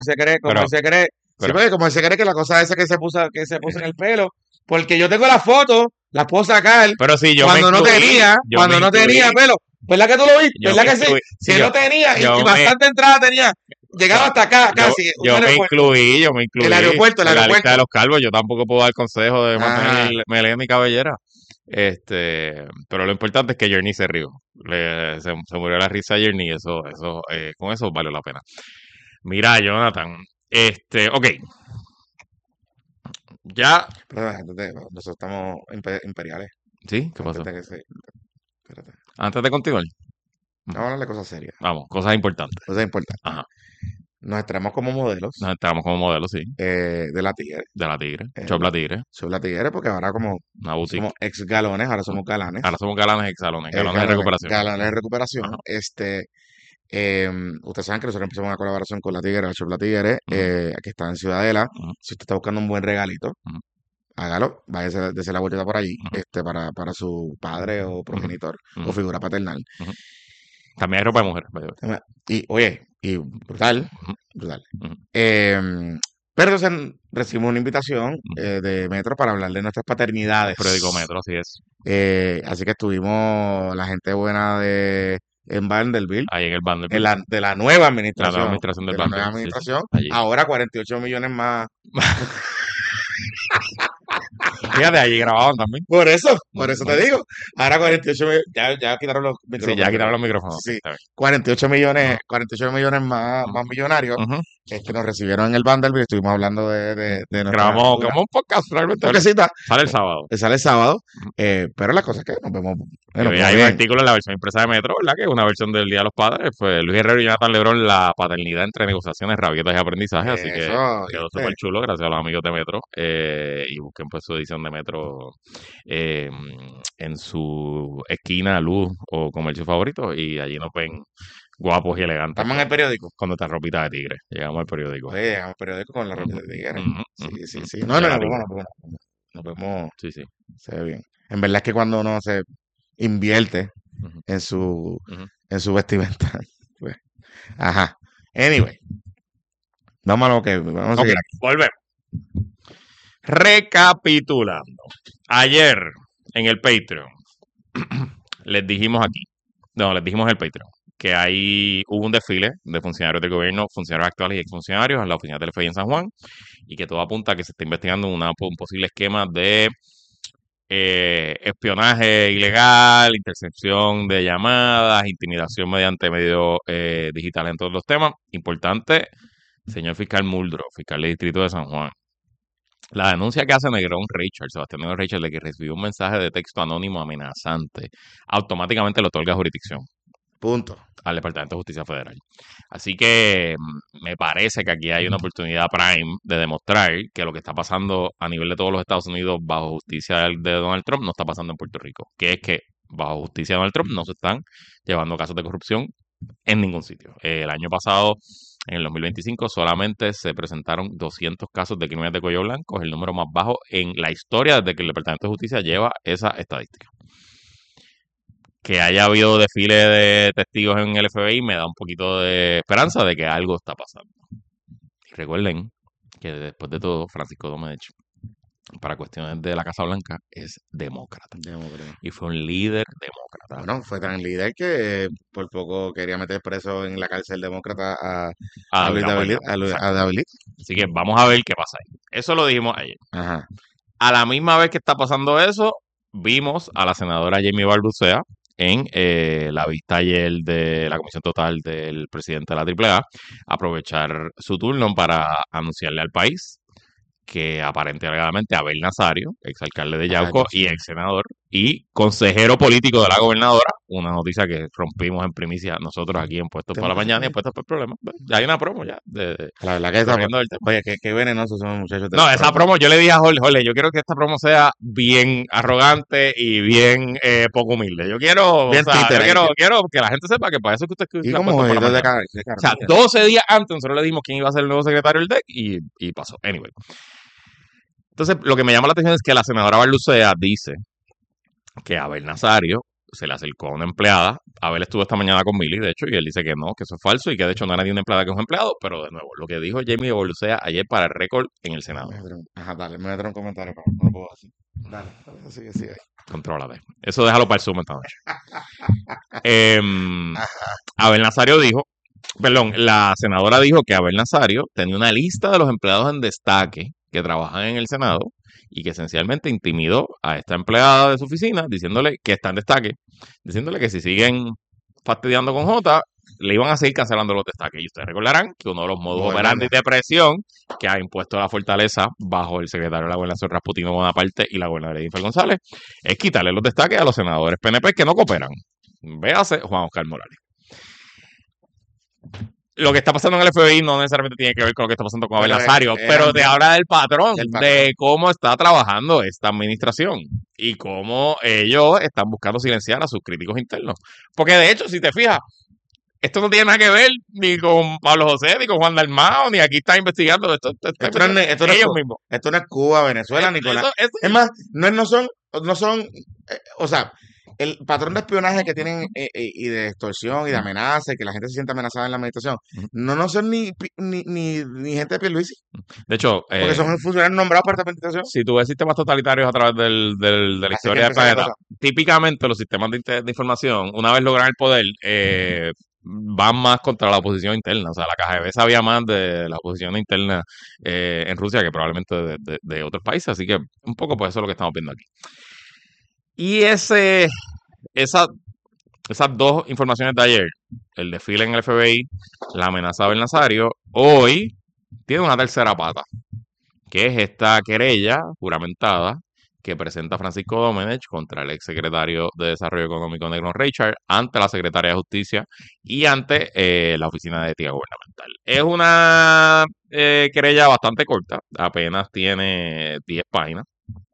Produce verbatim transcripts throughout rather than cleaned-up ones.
se cree, como Pero- él se cree, sí, pero- porque como él se cree que la cosa esa que se puso, que se puso en el pelo, porque yo tengo la foto, la puedo sacar, Pero si yo cuando me no incluí, tenía, yo cuando me no incluí, tenía pelo, ¿verdad que tú lo viste? yo ¿Verdad me que sí? incluí, Si yo- no tenía, y, yo y me- bastante entrada tenía, llegaba hasta acá, yo, casi, un yo me aeropuerto. incluí, yo me incluí El aeropuerto, el en la aeropuerto. lista de los calvos. Yo tampoco puedo dar consejo de Ajá. mantener melena y cabellera. Este, pero lo importante es que Journey se rió. Le- se, se murió la risa de Journey y eso, eso, eh, con eso valió la pena. Mira, Jonathan, este, ok. Ya, Pero, espérate, nosotros estamos impe- imperiales. ¿sí? ¿Qué pasó? Antes de que se- espérate. Antes de continuar, Vamos a hablar de cosas serias. vamos, cosas importantes. Cosas importantes. Ajá. Nos estrenamos como modelos Nos entramos como modelo, sí, eh, de la Tigre. de la Tigre, Eh, Chopla Tigre, Soy la Tigre porque ahora como una boutique. somos ex galones, ahora somos galanes. Ahora somos galanes exalones, Eh, galones de recuperación. Galones de recuperación. Ajá. Este, eh, ustedes saben que nosotros empezamos una colaboración con la Tigre, la Shop La Tigre, Ujú. eh, que está en Ciudadela. Ujú. Si usted está buscando un buen regalito, Ujú. hágalo, váyase, dese la vuelta por allí, Ujú. este, para, para su padre o progenitor Ujú. o figura paternal. También hay ropa de mujer, by the way. Y, oye, y brutal, Ujú. brutal. Ujú. Eh, pero entonces recibimos una invitación Ujú. eh, de Metro para hablar de nuestras paternidades. Periódico Metro, así es. Eh, así que estuvimos la gente buena de en Vanderbilt, Ahí en el Vanderbilt. en la, de la nueva La administración. nueva administración del de la nueva Vanderbilt, sí, sí, administración. allí. Ahora cuarenta y ocho millones más. Fíjate, allí grababan también. Por eso, por Mm, eso bueno. te digo. Ahora cuarenta y ocho millones. Ya, ya quitaron los Sí, micrófonos. ya quitaron los micrófonos. Sí, está bien. cuarenta y ocho millones, Ujú. cuarenta y ocho millones más, Ujú. más millonarios. Ujú. Este, nos recibieron en el Vanderbilt, estuvimos hablando de, de, de nuestra Grabamos cultura. como un podcast realmente. Porque sí, está- Sale el sábado. sale el sábado, Ujú. eh, pero la cosa es que nos vemos. Y Bueno, hoy pues hay un bien. artículo en la versión impresa de Metro, ¿verdad? Que es una versión del Día de los Padres. Fue Luis Herrero y Jonathan Lebrón, la paternidad entre negociaciones, rabietas y aprendizaje. Así que Eso, quedó ¿viste? súper chulo, gracias a los amigos de Metro. Eh, y busquen pues su edición de Metro eh, en su esquina, luz o comercio favorito. Y allí nos ven guapos y elegantes. Estamos en el con, periódico. con nuestra ropita de tigre. Llegamos al periódico. Oye, llegamos al periódico con la Ujú, ropita de tigre. ujú, Sí, ujú, sí, ujú. sí. No, De no, la nos Tigre. vemos, nos vemos. Nos vemos, Sí, sí. se ve bien. En verdad es que cuando uno se invierte Ujú, en su, ujú. en su vestimenta. Pues, ajá. Anyway, vamos a lo que vamos a Ok, seguir aquí. volvemos. Recapitulando. Ayer en el Patreon les dijimos aquí, no, les dijimos en el Patreon que ahí hubo un desfile de funcionarios del gobierno, funcionarios actuales y exfuncionarios en la oficina del F B I en San Juan y que todo apunta a que se está investigando una, un posible esquema de eh, espionaje ilegal, intercepción de llamadas, intimidación mediante medios eh, digitales en todos los temas. Importante, señor fiscal Muldrow, fiscal del distrito de San Juan. La denuncia que hace Negrón Richard, Sebastián Negrón Richard, de que recibió un mensaje de texto anónimo amenazante, automáticamente le otorga jurisdicción Punto. al Departamento de Justicia Federal. Así que mm, me parece que aquí hay una oportunidad prime de demostrar que lo que está pasando a nivel de todos los Estados Unidos bajo justicia de Donald Trump no está pasando en Puerto Rico. Que es que bajo justicia de Donald Trump no se están llevando casos de corrupción en ningún sitio. Eh, el año pasado, en el dos mil veinticinco, solamente se presentaron doscientos casos de crímenes de cuello blanco, es el número más bajo en la historia desde que el Departamento de Justicia lleva esa estadística. Que haya habido desfile de testigos en el F B I me da un poquito de esperanza de que algo está pasando. Y recuerden que después de todo, Francisco Domecq, para cuestiones de la Casa Blanca, es demócrata. Demócrata. Y fue un líder demócrata. Bueno, fue tan líder que eh, por poco quería meter preso en la cárcel demócrata a, A a Luis David David, Apollado, a, Luis- exacto. a David. Así que vamos a ver qué pasa ahí. Eso lo dijimos ayer. Ajá. A la misma vez que está pasando eso, vimos a la senadora Jamie Balbucea en eh, la vista ayer de la Comisión Total del presidente de la Triple A aprovechar su turno para anunciarle al país que aparente alegadamente Abel Nazario, exalcalde de Ay, Yauco Dios y mío. ex senador y consejero político de la gobernadora, una noticia que rompimos en primicia nosotros aquí en Puestos para la Mañana y en Puestos por el Problema. Ya hay una promo ya, de, de- La verdad que esa, corriendo del tema. oye, qué, qué venenosos son los muchachos de No, la esa promo, yo le dije a Jorge, Jorge, yo quiero que esta promo sea bien arrogante y bien eh, poco humilde. Yo quiero, Bien o sea, yo títere. quiero, quiero que la gente sepa que para eso es que usted Y escucha como Puestos por la ojitos de, Mañana. car de O sea, carne. doce días antes nosotros le dimos quién iba a ser el nuevo secretario del D E C y, y pasó. Anyway. Entonces, lo que me llama la atención es que la senadora Barlucea dice que Abel Nazario se le acercó a una empleada. Abel estuvo esta mañana con Milly, de hecho, y él dice que no, que eso es falso y que de hecho no era ni una empleada que es un empleado, pero de nuevo, lo que dijo Jamie Abolducea ayer para el récord en el Senado. Me voy a traer un- Ajá, dale, me voy a traer un comentario, pero no lo puedo decir. Dale, dale, sigue, sigue. Contrólate. Eso déjalo para el Zoom esta noche. Em, Ajá. Abel Nazario dijo, perdón, la senadora dijo que Abel Nazario tenía una lista de los empleados en destaque que trabajan en el Senado y que esencialmente intimidó a esta empleada de su oficina diciéndole que está en destaque, diciéndole que si siguen fastidiando con Jota, le iban a seguir cancelando los destaques. Y ustedes recordarán que uno de los modus Volvemos. operandi de presión que ha impuesto la fortaleza bajo el secretario de la Gobernación Rasputino Bonaparte y la gobernadora Jennifer González es quitarle los destaques a los senadores P N P que no cooperan. Véase Juan Oscar Morales. Lo que está pasando en el F B I no necesariamente tiene que ver con lo que está pasando con Abel Pero Nazario, era- pero te habla del patrón, del patrón. de cómo está trabajando esta administración y cómo ellos están buscando silenciar a sus críticos internos. Porque de hecho, si te fijas, esto no tiene nada que ver ni con Pablo José, ni con Juan Dalmao, ni aquí están investigando. Esto, esto, Esto no es ne- esto no es ellos Cu- mismos. Esto no es Cuba, Venezuela, ni con la- Eso- eso- Es más, no, es- no son, no son, eh, o sea, el patrón de espionaje que tienen eh, eh, y de extorsión y de amenaza y que la gente se siente amenazada en la administración, Ujú. no, no son ni, pi- ni, ni, ni gente de Pierluisi, de hecho, porque eh, son funcionarios nombrados para esta administración. si tú ves sistemas totalitarios a través del, del- de la Así que historia del empieza la planeta, típicamente los sistemas de, inte- de información, una vez logran el poder, eh, van más contra la oposición interna. O sea, la K G B sabía más de la oposición interna eh, en Rusia que probablemente de, de- de otros países. Así que un poco pues eso es lo que estamos viendo aquí. Y ese, esa, esas dos informaciones de ayer, el desfile en el F B I, la amenaza de Abel Nazario, hoy tiene una tercera pata, que es esta querella juramentada que presenta Francisco Domenech contra el exsecretario de Desarrollo Económico Negron Reichard ante la Secretaría de Justicia y ante eh, la Oficina de Ética Gubernamental. Es una eh, querella bastante corta, apenas tiene diez páginas.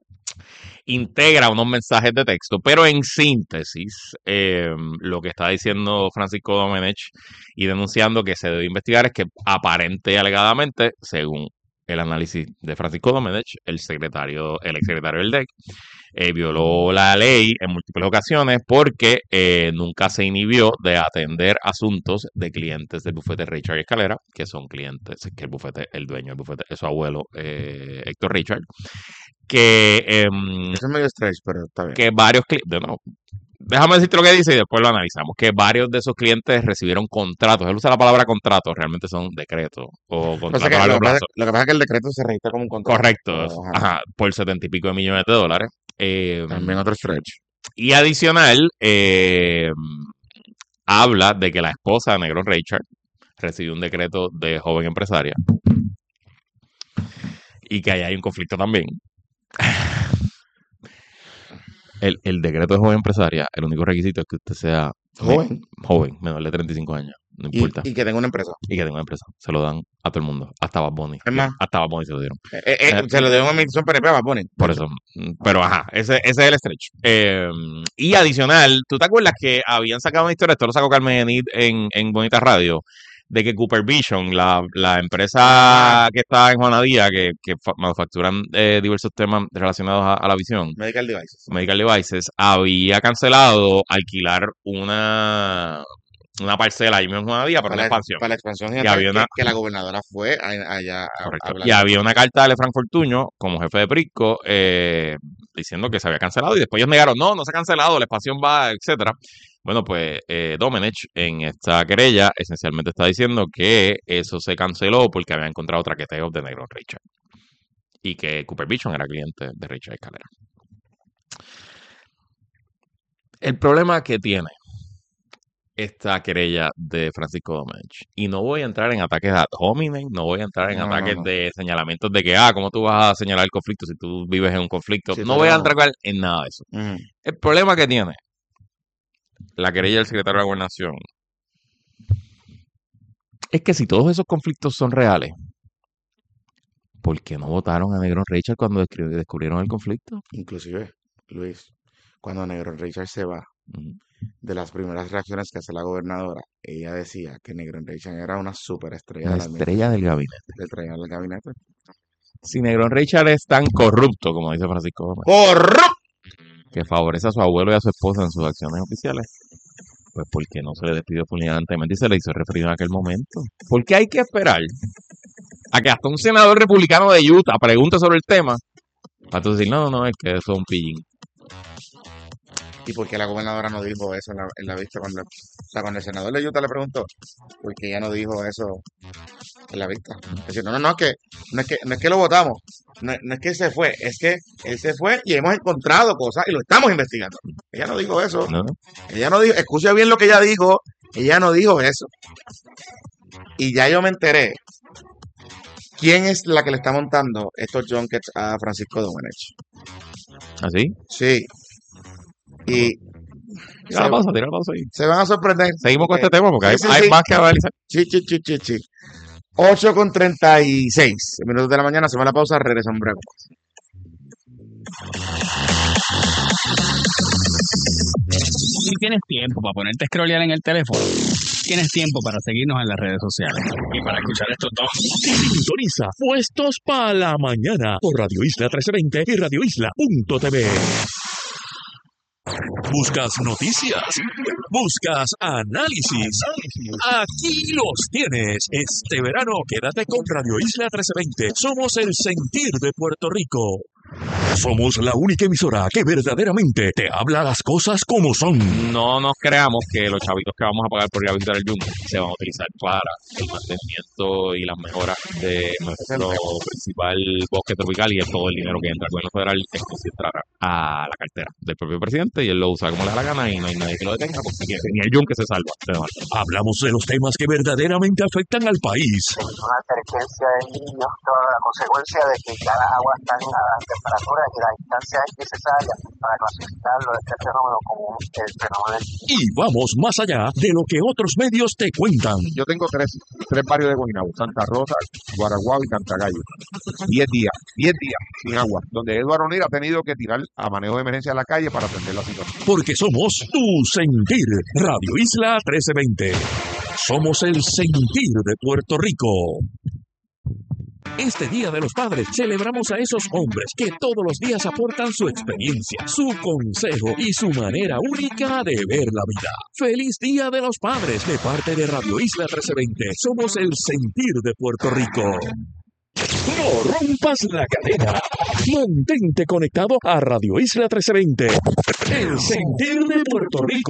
Integra unos mensajes de texto, pero en síntesis, eh, lo que está diciendo Francisco Domenech y denunciando que se debe investigar es que aparente y alegadamente, según el análisis de Francisco Domenech, el secretario, el exsecretario del D E C, eh, violó la ley en múltiples ocasiones porque eh, nunca se inhibió de atender asuntos de clientes del bufete Richard Escalera, que son clientes, que el bufete, el dueño del bufete es su abuelo eh, Héctor Richard, que, eh, Eso es medio stretch, pero está bien. que varios clientes, no, déjame decirte lo que dice y después lo analizamos, que varios de esos clientes recibieron contratos, él usa la palabra contratos, realmente son decretos o O sea contratos que a lo, largo que pasa, plazo. lo que pasa es que el decreto se registra como un contrato. Correcto, pero, ajá, ajá, por setenta y pico de millones de dólares. Eh, También otro stretch. y adicional, eh, habla de que la esposa de Negron Richard recibió un decreto de joven empresaria y que ahí hay un conflicto también. El, el decreto de joven empresaria, el único requisito es que usted sea Joven. me- joven, menor de treinta y cinco años, no Y, importa. y que tenga una empresa. Y que tenga una empresa. Se lo dan a todo el mundo. Hasta Bad Bunny. Es más. Hasta Bad Bunny se lo dieron. Eh, eh, eh, Eh, se lo dio una administración P N P a Bad Bunny. Por eso. mm, Pero ajá, ese, ese es el stretch. Eh, y adicional, ¿tú te acuerdas que habían sacado una historia? Esto lo sacó Carmen Enid en, en Bonita Radio. De que Cooper Vision, la, la empresa Ah. que está en Juanadía, que, que fa- manufacturan eh, diversos temas relacionados a, a la visión, Medical Devices. Medical Devices, había cancelado alquilar una, una parcela ahí mismo en Juanadía para Para una la, expansión. para la expansión Y gigante había una- que, que la gobernadora fue a- allá a, Correcto. a hablar. Y había una carta de Lefranc Fortuño como jefe de Prisco eh, diciendo que se había cancelado y después ellos negaron, no, no se ha cancelado, la expansión va, etcétera. Bueno, pues eh, Domenech en esta querella esencialmente está diciendo que eso se canceló porque había encontrado traqueteos de Negron Richard y que Cooper Vision era cliente de Richard Escalera. El problema que tiene esta querella de Francisco Domenech, y no voy a entrar en ataques ad hominem, no voy a entrar en No, no, ataques no. de señalamientos de que, ah, ¿cómo tú vas a señalar el conflicto si tú vives en un conflicto? Sí, no tú voy a no. entrar en nada de eso. Ujú. El problema que tiene la querella del secretario de la Gobernación es que si todos esos conflictos son reales, ¿por qué no votaron a Negron Richard cuando descri- descubrieron el conflicto? Inclusive, Luis, cuando Negro Richard se va, Ujú. de las primeras reacciones que hace la gobernadora, ella decía que Negro Richard era una superestrella La de la estrella del gabinete. del traído del gabinete. Si Negron Richard es tan corrupto, como dice Francisco Gómez, ¡Corrupto! que favorece a su abuelo y a su esposa en sus acciones oficiales, pues ¿por qué no se le despidió fulminantemente y se le hizo referido en aquel momento? ¿Por qué hay que esperar a que hasta un senador republicano de Utah pregunte sobre el tema para tú decir, no, no, no, es que eso es un pillín? ¿Y por qué la gobernadora no dijo eso en la, en la vista? Cuando, o sea, cuando el senador de Utah le preguntó, ¿por qué ella no dijo eso en la vista? Es decir, no, no, no, que, no, es que, no es que lo votamos, no, no es que él se fue, es que él se fue y hemos encontrado cosas y lo estamos investigando. Ella no dijo eso. No. Ella no dijo, escucha bien lo que ella dijo, ella no dijo eso. Y ya yo me enteré quién es la que le está montando estos junkets a Francisco Domenech. ¿Así? Sí. Y tira la pausa, tira la pausa ahí. Se van a sorprender. Seguimos con este tema porque sí, hay, sí, hay sí. más que analizar. Sí, sí, sí, sí, sí. ocho con treinta y seis minutos de la mañana, se va la pausa, regresamos breve. Si tienes tiempo para ponerte a scrollear en el teléfono, tienes tiempo para seguirnos en las redes sociales y para escuchar estos dos. Sintoniza Puestos para la Mañana por Radio Isla trece veinte y radio isla punto t v. ¿Buscas noticias? ¿Buscas análisis? Aquí los tienes. Este verano quédate con Radio Isla trece veinte. Somos el sentir de Puerto Rico. Somos la única emisora que verdaderamente te habla las cosas como son. No nos creamos que los chavitos que vamos a pagar por ir a visitar el yunque se van a utilizar para el mantenimiento y las mejoras de nuestro principal bosque tropical, y es todo el dinero que entra al gobierno federal es concentrará a la cartera del propio presidente y él lo usa como le da la gana y no hay nadie que lo detenga porque ni el yunque se salva. Hablamos de los temas que verdaderamente afectan al país. Una advertencia de niños, toda la consecuencia de que ya las aguas están a temperatura y la distancia es necesaria para clasificarlo este fenómeno como el fenómeno. Y vamos más allá de lo que otros medios te cuentan. Yo tengo tres, tres barrios de Guaynabo: Santa Rosa, Guaraguao y Cantagallo. Diez días, diez días sin agua, donde Eduardo O'Neill ha tenido que tirar a manejo de emergencia a la calle para atender la situación. Porque somos tu sentir. Radio Isla trece veinte. Somos el sentir de Puerto Rico. Este Día de los Padres celebramos a esos hombres que todos los días aportan su experiencia, su consejo y su manera única de ver la vida. ¡Feliz Día de los Padres! De parte de Radio Isla trece veinte. Somos el sentir de Puerto Rico. No rompas la cadena. Mantente conectado a Radio Isla trece veinte. El sentir de Puerto Rico.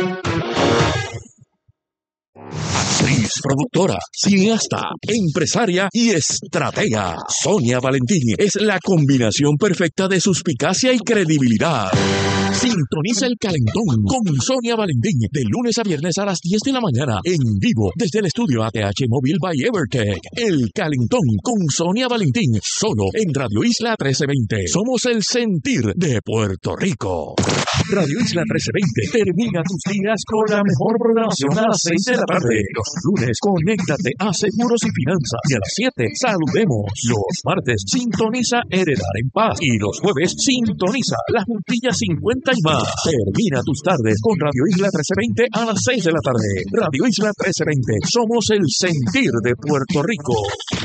Actriz, productora, cineasta, empresaria y estratega. Sonia Valentín es la combinación perfecta de suspicacia y credibilidad. Sintoniza El Calentón con Sonia Valentín de lunes a viernes a las diez de la mañana en vivo desde el estudio A T H Móvil by Evertech. El Calentón con Sonia Valentín solo en Radio Isla trece veinte. Somos el sentir de Puerto Rico. Radio Isla trece veinte termina tus días con la mejor programación a las seis de la tarde. Los lunes, conéctate a Seguros y Finanzas. Y a las siete, saludemos. Los martes, sintoniza Heredar en Paz. Y los jueves, sintoniza La Juntilla cincuenta y más. Termina tus tardes con Radio Isla trece veinte a las seis de la tarde. Radio Isla trece veinte. Somos el sentir de Puerto Rico.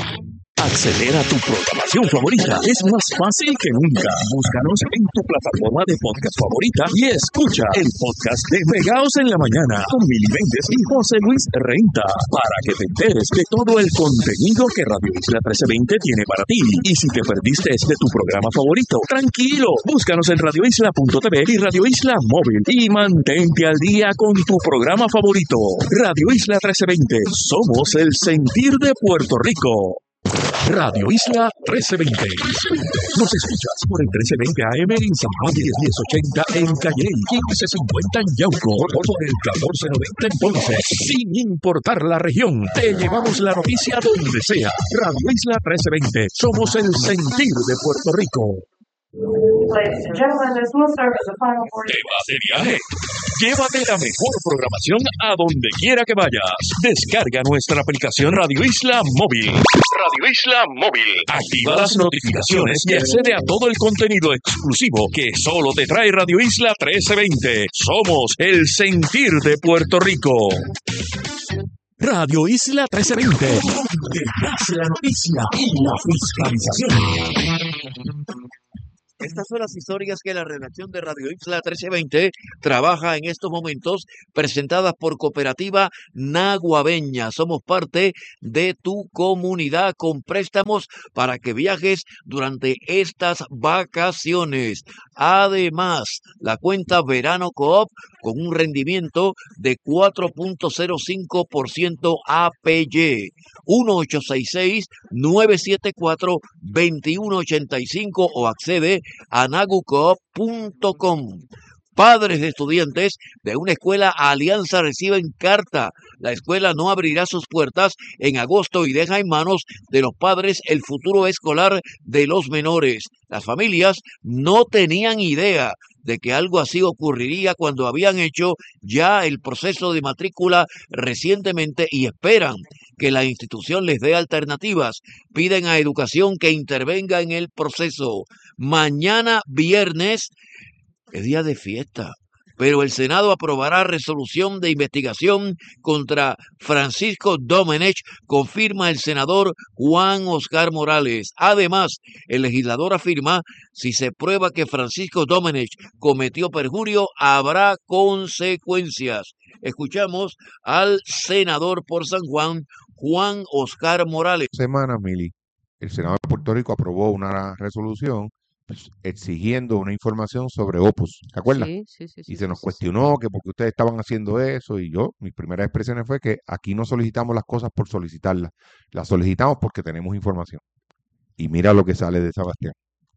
Acceder a tu programación favorita es más fácil que nunca. Búscanos en tu plataforma de podcast favorita y escucha el podcast de Pegaos en la Mañana con Mili Méndez y José Luis Renta para que te enteres de todo el contenido que Radio Isla trece veinte tiene para ti. Y si te perdiste de tu programa favorito, tranquilo, búscanos en radio isla punto t v y Radio Isla Móvil y mantente al día con tu programa favorito. Radio Isla trece veinte, somos el sentir de Puerto Rico. Radio Isla trece veinte. Nos escuchas por el trece veinte A M en San Juan, diez mil ochenta en Calle, quince cincuenta en Yauco, por el catorce noventa en Ponce. Sin importar la región, te llevamos la noticia donde sea. Radio Isla trece veinte. Somos el sentir de Puerto Rico. Ladies and gentlemen, this will serve as a final for ¿Te vas de viaje? Llévate la mejor programación a donde quiera que vayas. Descarga nuestra aplicación Radio Isla Móvil. Radio Isla Móvil. Activa las notificaciones y accede a todo el contenido exclusivo que solo te trae Radio Isla trece veinte. Somos el sentir de Puerto Rico. Radio Isla trece veinte. Donde nace la noticia y la fiscalización. Estas son las historias que la redacción de Radio Isla trece veinte trabaja en estos momentos, presentadas por Cooperativa Naguabeña. Somos parte de tu comunidad con préstamos para que viajes durante estas vacaciones. Además, la cuenta Verano Coop con un rendimiento de cuatro punto cero cinco por ciento A P Y. uno ocho seis seis, nueve siete cuatro, dos uno ocho cinco o accede a nagucoop punto com. Padres de estudiantes de una escuela Alianza reciben carta. La escuela no abrirá sus puertas en agosto y deja en manos de los padres el futuro escolar de los menores. Las familias no tenían idea de que algo así ocurriría cuando habían hecho ya el proceso de matrícula recientemente y esperan que la institución les dé alternativas. Piden a Educación que intervenga en el proceso. Mañana viernes es día de fiesta, pero el Senado aprobará resolución de investigación contra Francisco Domenech, confirma el senador Juan Oscar Morales. Además, el legislador afirma, si se prueba que Francisco Domenech cometió perjurio, habrá consecuencias. Escuchamos al senador por San Juan, Juan Oscar Morales. Semana, Mili, el Senado de Puerto Rico aprobó una resolución pues, exigiendo una información sobre Opus, ¿te acuerdas? Sí, sí, sí, sí, Y se sí, nos sí, sí. cuestionó que porque ustedes estaban haciendo eso y yo, mis primeras expresiones fue que aquí no solicitamos las cosas por solicitarlas, las solicitamos porque tenemos información. Y mira lo que sale de Sebastián.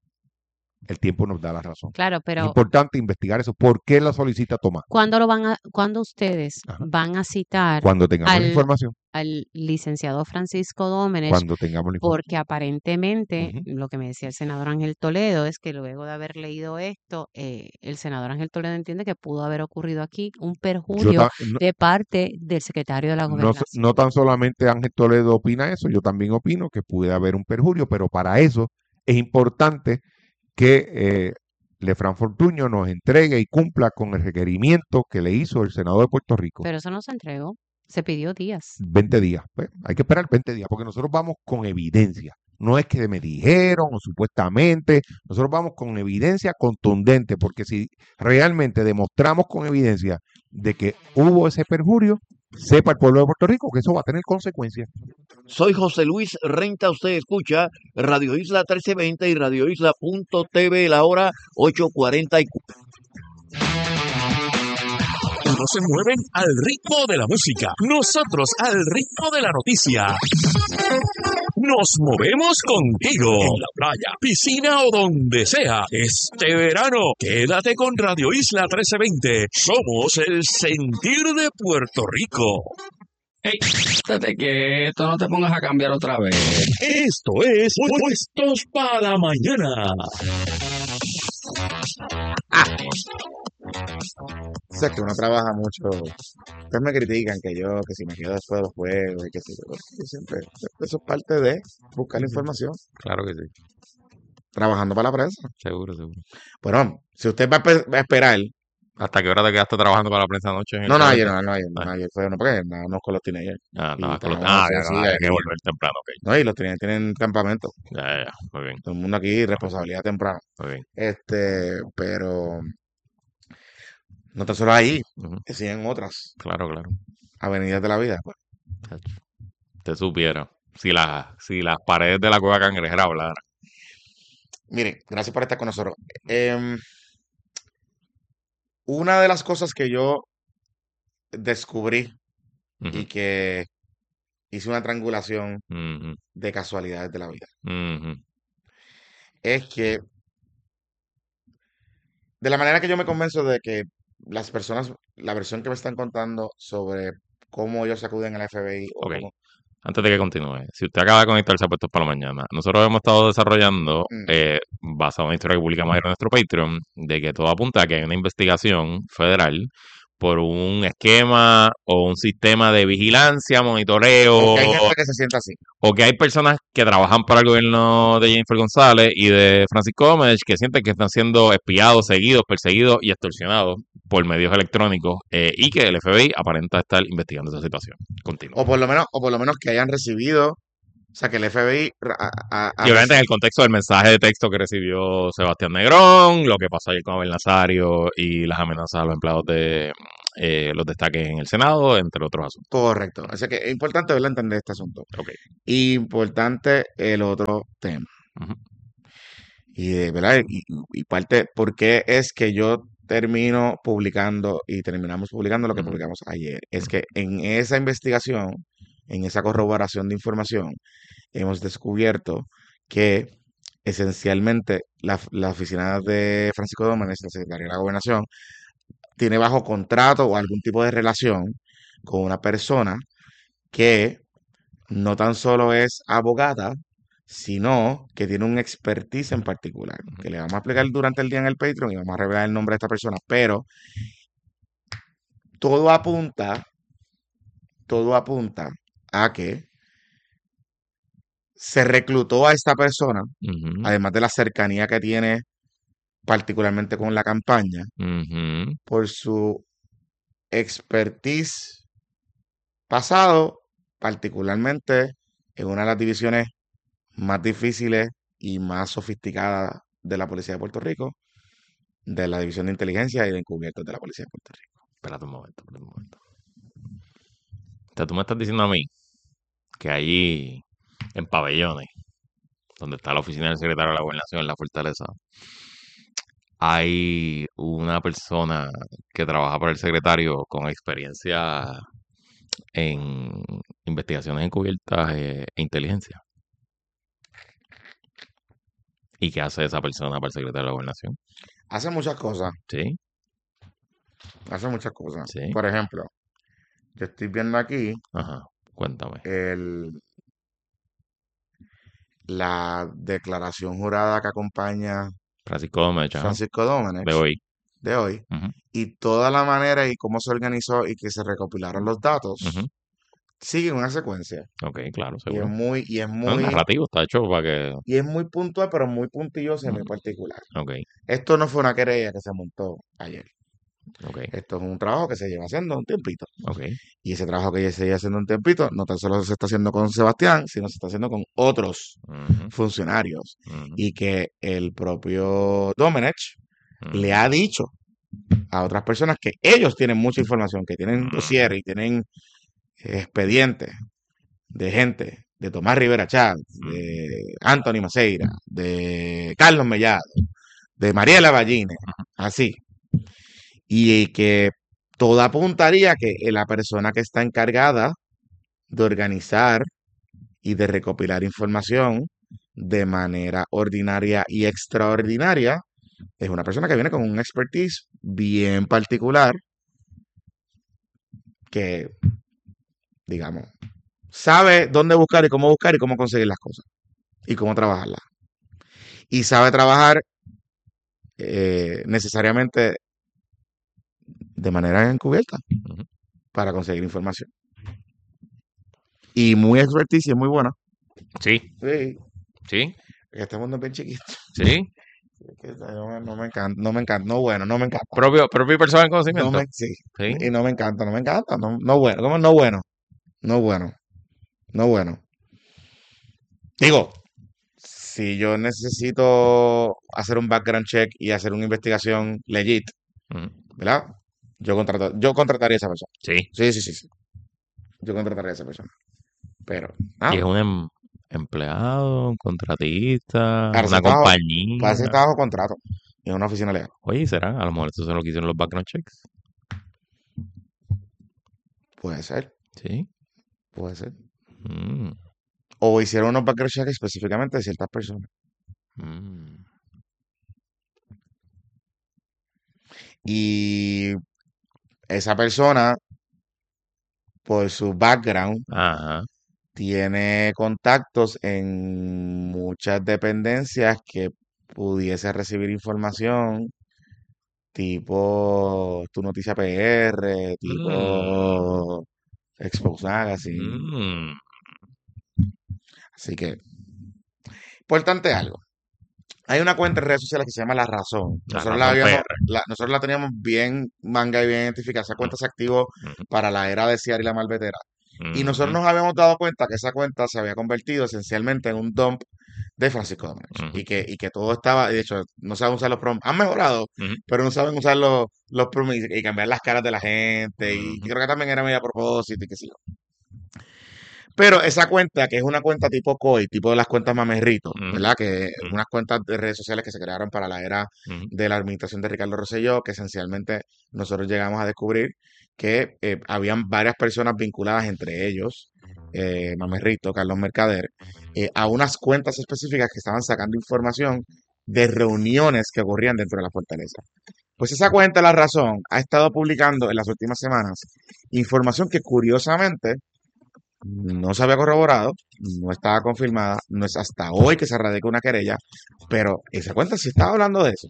El tiempo nos da la razón. Claro, Es pero importante investigar eso. ¿Por qué la solicita Tomás? ¿cuándo lo van a, cuándo ustedes Ajá. van a citar Cuando tengamos la al, información, al licenciado Francisco Domenech? cuando tengamos la información. Porque aparentemente Ujú. lo que me decía el senador Ángel Toledo es que luego de haber leído esto, eh, el senador Ángel Toledo entiende que pudo haber ocurrido aquí un Yo perjurio ta- no, de parte del secretario de la no, so- Gobernación. no tan solamente Ángel Toledo opina eso, yo también opino que puede haber un perjurio, pero para eso es importante que eh, Lefranc Fortuño nos entregue y cumpla con el requerimiento que le hizo el Senado de Puerto Rico. Pero eso no se entregó, se pidió días. veinte días. Pues, hay que esperar veinte días, porque nosotros vamos con evidencia. No es que me dijeron o supuestamente, nosotros vamos con evidencia contundente, porque si realmente demostramos con evidencia de que hubo ese perjurio, sepa el pueblo de Puerto Rico que eso va a tener consecuencias. Soy José Luis Renta, usted escucha Radio Isla trece veinte y radio isla punto t v, la hora ocho cuarenta y cuatro. Unos se mueven al ritmo de la música, nosotros al ritmo de la noticia. Nos movemos contigo en la playa, piscina o donde sea. Este verano, quédate con Radio Isla trece veinte. Somos el sentir de Puerto Rico. Ey, estate quieto, no te pongas a cambiar otra vez. Esto es Puestos para Mañana. O sea, que uno trabaja mucho. Ustedes me critican que yo, que si me quedo después de los juegos y que si yo, yo siempre, eso es parte de buscar la información, Claro que sí, trabajando para la prensa. seguro, seguro. Bueno, si usted va a, pe- va a esperar, ¿Hasta qué hora te quedaste trabajando para la prensa anoche en el no, no, ayer, cabildo? no, no, ayer, no, Ah, ayer fue, no, porque nada, no con los teenagers. ah, Y no, con los- estábamos, ah, sí, ya, sí, no, hay que aquí, volver temprano, ok. no, y los teenagers tienen campamento. Ya, ya, ya, muy bien, Todo el mundo aquí, responsabilidad temprana. muy bien. Este, pero no tan solo ahí, Ujú. que siguen otras Claro, claro. avenidas de la vida. Pues. Chacho, te supiera. Si, la, si las paredes de la cueva cangrejera hablaran. Miren, gracias por estar con nosotros. Em, una de las cosas que yo descubrí y Ujú, que hice una triangulación ujú, de casualidades de la vida ujú, es que de la manera que yo me convenzo de que las personas, la versión que me están contando sobre cómo ellos acuden al F B I o Ok, cómo... antes de que continúe, si usted acaba de conectarse a Puestos para la Mañana, nosotros hemos estado desarrollando, Mm, eh, basado en una historia que publicamos ayer en nuestro Patreon, de que todo apunta a que hay una investigación federal por un esquema o un sistema de vigilancia, o monitoreo, que hay gente que se sienta así. o que hay personas que trabajan para el gobierno de Jennifer González y de Francisco Gómez que sienten que están siendo espiados, seguidos, perseguidos y extorsionados por medios electrónicos eh, y que el F B I aparenta estar investigando esa situación. O Continúa. por lo menos, o por lo menos que hayan recibido O sea, que el F B I ra- a- a- Y obviamente en a- el contexto del mensaje de texto que recibió Sebastián Negrón, lo que pasó ayer con Abel Nazario y las amenazas a los empleados de eh, los destaques en el Senado, entre otros asuntos. correcto. O sea, que es importante, ¿verdad?, entender este asunto. Ok. Importante el otro tema. Ujú. Y, de ¿verdad? Y, y parte, ¿por qué es que yo termino publicando y terminamos publicando lo que Ujú. publicamos ayer? Es Ujú. que en esa investigación, en esa corroboración de información, hemos descubierto que esencialmente la, la oficina de Francisco Dómenes, la Secretaría de la Gobernación, tiene bajo contrato o algún tipo de relación con una persona que no tan solo es abogada, sino que tiene un expertise en particular, que le vamos a explicar durante el día en el Patreon y vamos a revelar el nombre de esta persona, pero todo apunta, todo apunta a que se reclutó a esta persona, Ujú. además de la cercanía que tiene particularmente con la campaña, Ujú. por su expertise pasado, particularmente en una de las divisiones más difíciles y más sofisticadas de la Policía de Puerto Rico, de la División de Inteligencia y de Encubiertos de la Policía de Puerto Rico. Espérate un momento, espérate un momento. O sea, tú me estás diciendo a mí que allí en Pabellones, donde está la oficina del secretario de la Gobernación en la Fortaleza, hay una persona que trabaja para el secretario con experiencia en investigaciones encubiertas eh, e inteligencia. ¿Y qué hace esa persona para el secretario de la Gobernación? Hace muchas cosas, Sí, hace muchas cosas. sí. Por ejemplo, yo estoy viendo aquí Ajá, cuéntame. el, la declaración jurada que acompaña Francisco Domecq, ajá, Francisco Domenech de hoy. de hoy Ujú, y toda la manera y cómo se organizó y que se recopilaron los datos ujú. sigue una secuencia Ok, claro, y es seguro. muy y es No, el muy narrativo está hecho para que... y es muy puntual pero muy puntilloso y muy Mm, particular. Ok, Esto no fue una querella que se montó ayer. ok, Esto es un trabajo que se lleva haciendo un tiempito. ok. Y ese trabajo que se lleva haciendo un tiempito no tan solo se está haciendo con Sebastián, sino se está haciendo con otros Ujú, funcionarios. ujú, Y que el propio Domenech le ujú, ha dicho a otras personas que ellos tienen mucha información, que tienen ujú, dossier y tienen expedientes de gente, de Tomás Rivera Chat, ujú, de Anthony Maceira, de Carlos Mellado, de Mariela Balline, así. Y que todo apuntaría que la persona que está encargada de organizar y de recopilar información de manera ordinaria y extraordinaria es una persona que viene con un expertise bien particular que, digamos, sabe dónde buscar y cómo buscar y cómo conseguir las cosas y cómo trabajarlas. Y sabe trabajar eh, necesariamente de manera encubierta ujú. para conseguir información. Y muy expertise y es muy buena. Sí, Sí, sí, este mundo es bien chiquito. sí. Es que No, me- no me encanta, no me encanta, no bueno, no me encanta. Propio, propio y personal No conocimiento. me, sí, Sí. y no me encanta, no me encanta, no, no bueno, ¿cómo no bueno? No bueno, no bueno. Digo, si yo necesito hacer un background check y hacer una investigación legit, Ujú. ¿verdad? Yo contrato, yo contrataría a esa persona. Sí. Sí, sí, sí, sí. Yo contrataría a esa persona. Pero, Y es ah, un em- empleado, un contratista, para una ese trabajo, para compañía. ese trabajo contrato en una oficina legal. Oye, ¿será? A lo mejor eso es lo que hicieron los background checks. Puede ser, Sí. puede ser. Mm, O hicieron unos background checks específicamente de ciertas personas. mm. Y esa persona, por su background, Ajá. tiene contactos en muchas dependencias que pudiese recibir información tipo Tu Noticia P R, Mm, tipo Expose Magazine. mm. Así que, importante algo. Hay una cuenta en redes sociales que se llama La Razón. La Nosotros la razón habíamos, P R. la- nosotros la teníamos bien manga y bien identificada. Esa cuenta se activó Ujú, para la era de Ciara y la Malvetera. Y nosotros Ujú, nos habíamos dado cuenta que esa cuenta se había convertido esencialmente en un dump de Francisco Domenech. ujú, Y que, y que todo estaba, de hecho, no saben usar los prompts. Han mejorado, ujú, pero no saben usar los, los prompts y, y cambiar las caras de la gente. Y ujú, yo creo que también era medio a propósito y qué sé yo. Pero esa cuenta, que es una cuenta tipo COI, tipo de las cuentas mamerrito, ujú, ¿verdad? Que ujú, unas cuentas de redes sociales que se crearon para la era ujú, de la administración de Ricardo Rosselló, que esencialmente nosotros llegamos a descubrir que eh, habían varias personas vinculadas entre ellos, eh, Mamerrito, Carlos Mercader, eh, a unas cuentas específicas que estaban sacando información de reuniones que ocurrían dentro de la fortaleza. Pues esa cuenta, La Razón, ha estado publicando en las últimas semanas información que curiosamente no se había corroborado, no estaba confirmada, no es hasta hoy que se radica una querella, pero esa cuenta sí estaba hablando de eso.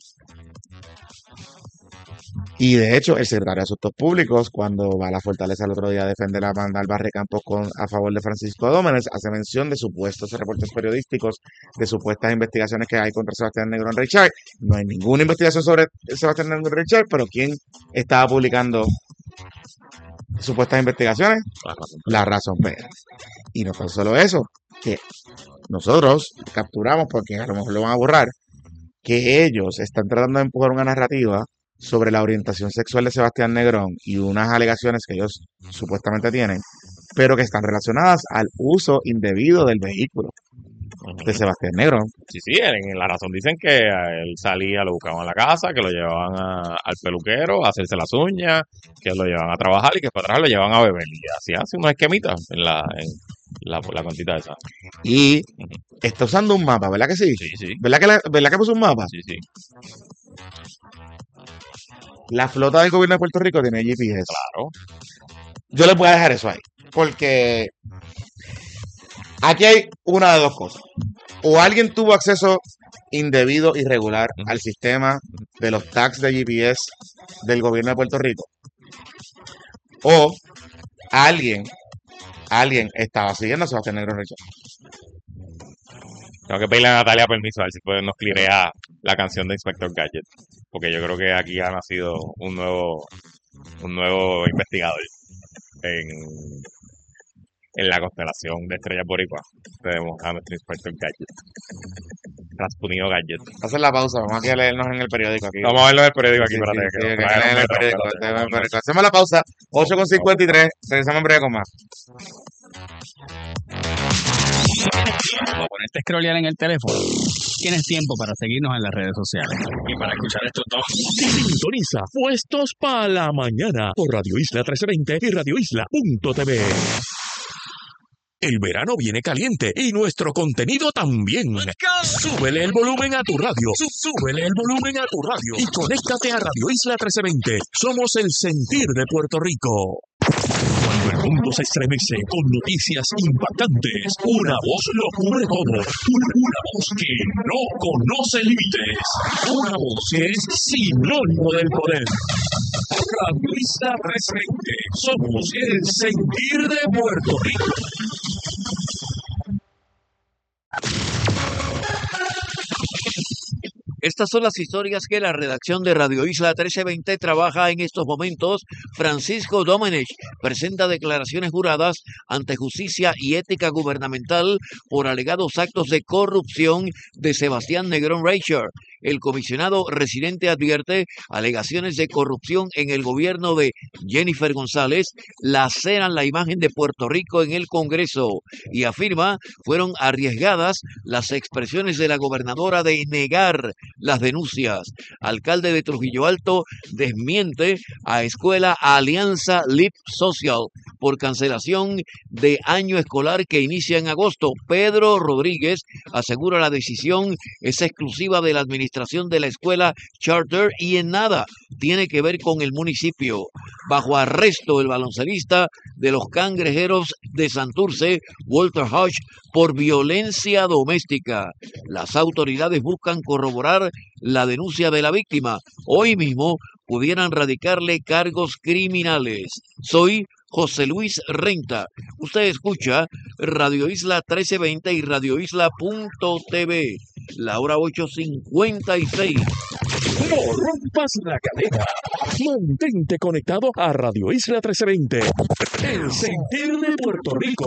Y de hecho, el secretario de Asuntos Públicos, cuando va a la Fortaleza el otro día a defender a Mandal Barrecampos con, a favor de Francisco Dómenes, hace mención de supuestos reportes periodísticos, de supuestas investigaciones que hay contra Sebastián Negrón Richard. No hay ninguna investigación sobre Sebastián Negrón Richard, pero ¿quién estaba publicando supuestas investigaciones? la razón, La Razón Pérez. Y no fue solo eso, que nosotros capturamos, porque a lo mejor lo van a borrar, que ellos están tratando de empujar una narrativa sobre la orientación sexual de Sebastián Negrón y unas alegaciones que ellos supuestamente tienen, pero que están relacionadas al uso indebido del vehículo de ujú. Sebastián Negrón. Sí, sí, en La Razón dicen que a él salía, lo buscaban a la casa, que lo llevaban a- al peluquero a hacerse las uñas, que lo llevaban a trabajar y que para atrás lo llevaban a beber. Y así hace unos esquemitas en la, en la, la cuantita esa. Y Ujú. está usando un mapa, ¿verdad que sí? Sí, sí, ¿Verdad que, la- ¿verdad que puso un mapa? sí, sí, La flota del gobierno de Puerto Rico tiene G P S. claro. Yo les voy a dejar eso ahí, porque aquí hay una de dos cosas. O alguien tuvo acceso indebido, irregular Ujú, al sistema de los tags de G P S del gobierno de Puerto Rico, o alguien, alguien estaba siguiendo a Sebastián Negrón Richard. Tengo que pedirle a Natalia permiso a ver si puede nos clirea la canción de Inspector Gadget. Porque yo creo que aquí ha nacido un nuevo, un nuevo investigador en, en la constelación de estrellas boricuas. Tenemos a nuestro Inspector Gadget. Raspunío Gadget. Hacer la pausa, vamos a leernos en el periódico aquí. Vamos a verlo en el periódico Sí, aquí, sí, espérate, sí, que nos que trae leen los en el metros, periódico, espérate, en el vamos a ver. periódico. Hacemos la pausa, ocho con cincuenta y tres, regresamos en breve con más. Para ponerte a scrollear en el teléfono, tienes tiempo para seguirnos en las redes sociales y para escuchar estos dos. Sintoniza Puestos para la Mañana por Radio Isla trece veinte y radio isla punto t v. El verano viene caliente y nuestro contenido también. Súbele el volumen a tu radio. Súbele el volumen a tu radio. Y conéctate a Radio Isla trece veinte. Somos el sentir de Puerto Rico. Cuando el mundo se estremece con noticias impactantes, una voz lo cubre todo. Una, una voz que no conoce límites. Una voz que es sinónimo del poder. Radio Isla trece veinte. Somos el sentir de Puerto Rico. Estas son las historias que la redacción de Radio Isla trece veinte trabaja en estos momentos. Francisco Domenech presenta declaraciones juradas ante Justicia y Ética Gubernamental por alegados actos de corrupción de Sebastián Negrón Richard. El comisionado residente advierte alegaciones de corrupción en el gobierno de Jennifer González laceran la imagen de Puerto Rico en el Congreso y afirma fueron arriesgadas las expresiones de la gobernadora de negar las denuncias. Alcalde de Trujillo Alto desmiente a Escuela Alianza Lip Social por cancelación de año escolar que inicia en agosto. Pedro Rodríguez asegura la decisión es exclusiva de la administración de la escuela charter y en nada tiene que ver con el municipio. Bajo arresto el baloncelista de los Cangrejeros de Santurce, Walter Hodge, por violencia doméstica. Las autoridades buscan corroborar la denuncia de la víctima. Hoy mismo pudieran radicarle cargos criminales. Soy José Luis Renta. Usted escucha Radio Isla trece veinte y radio isla punto t v. La hora ocho cincuenta y seis. No rompas la cadena. Mantente conectado a Radio Isla trece veinte. El sentir de Puerto Rico.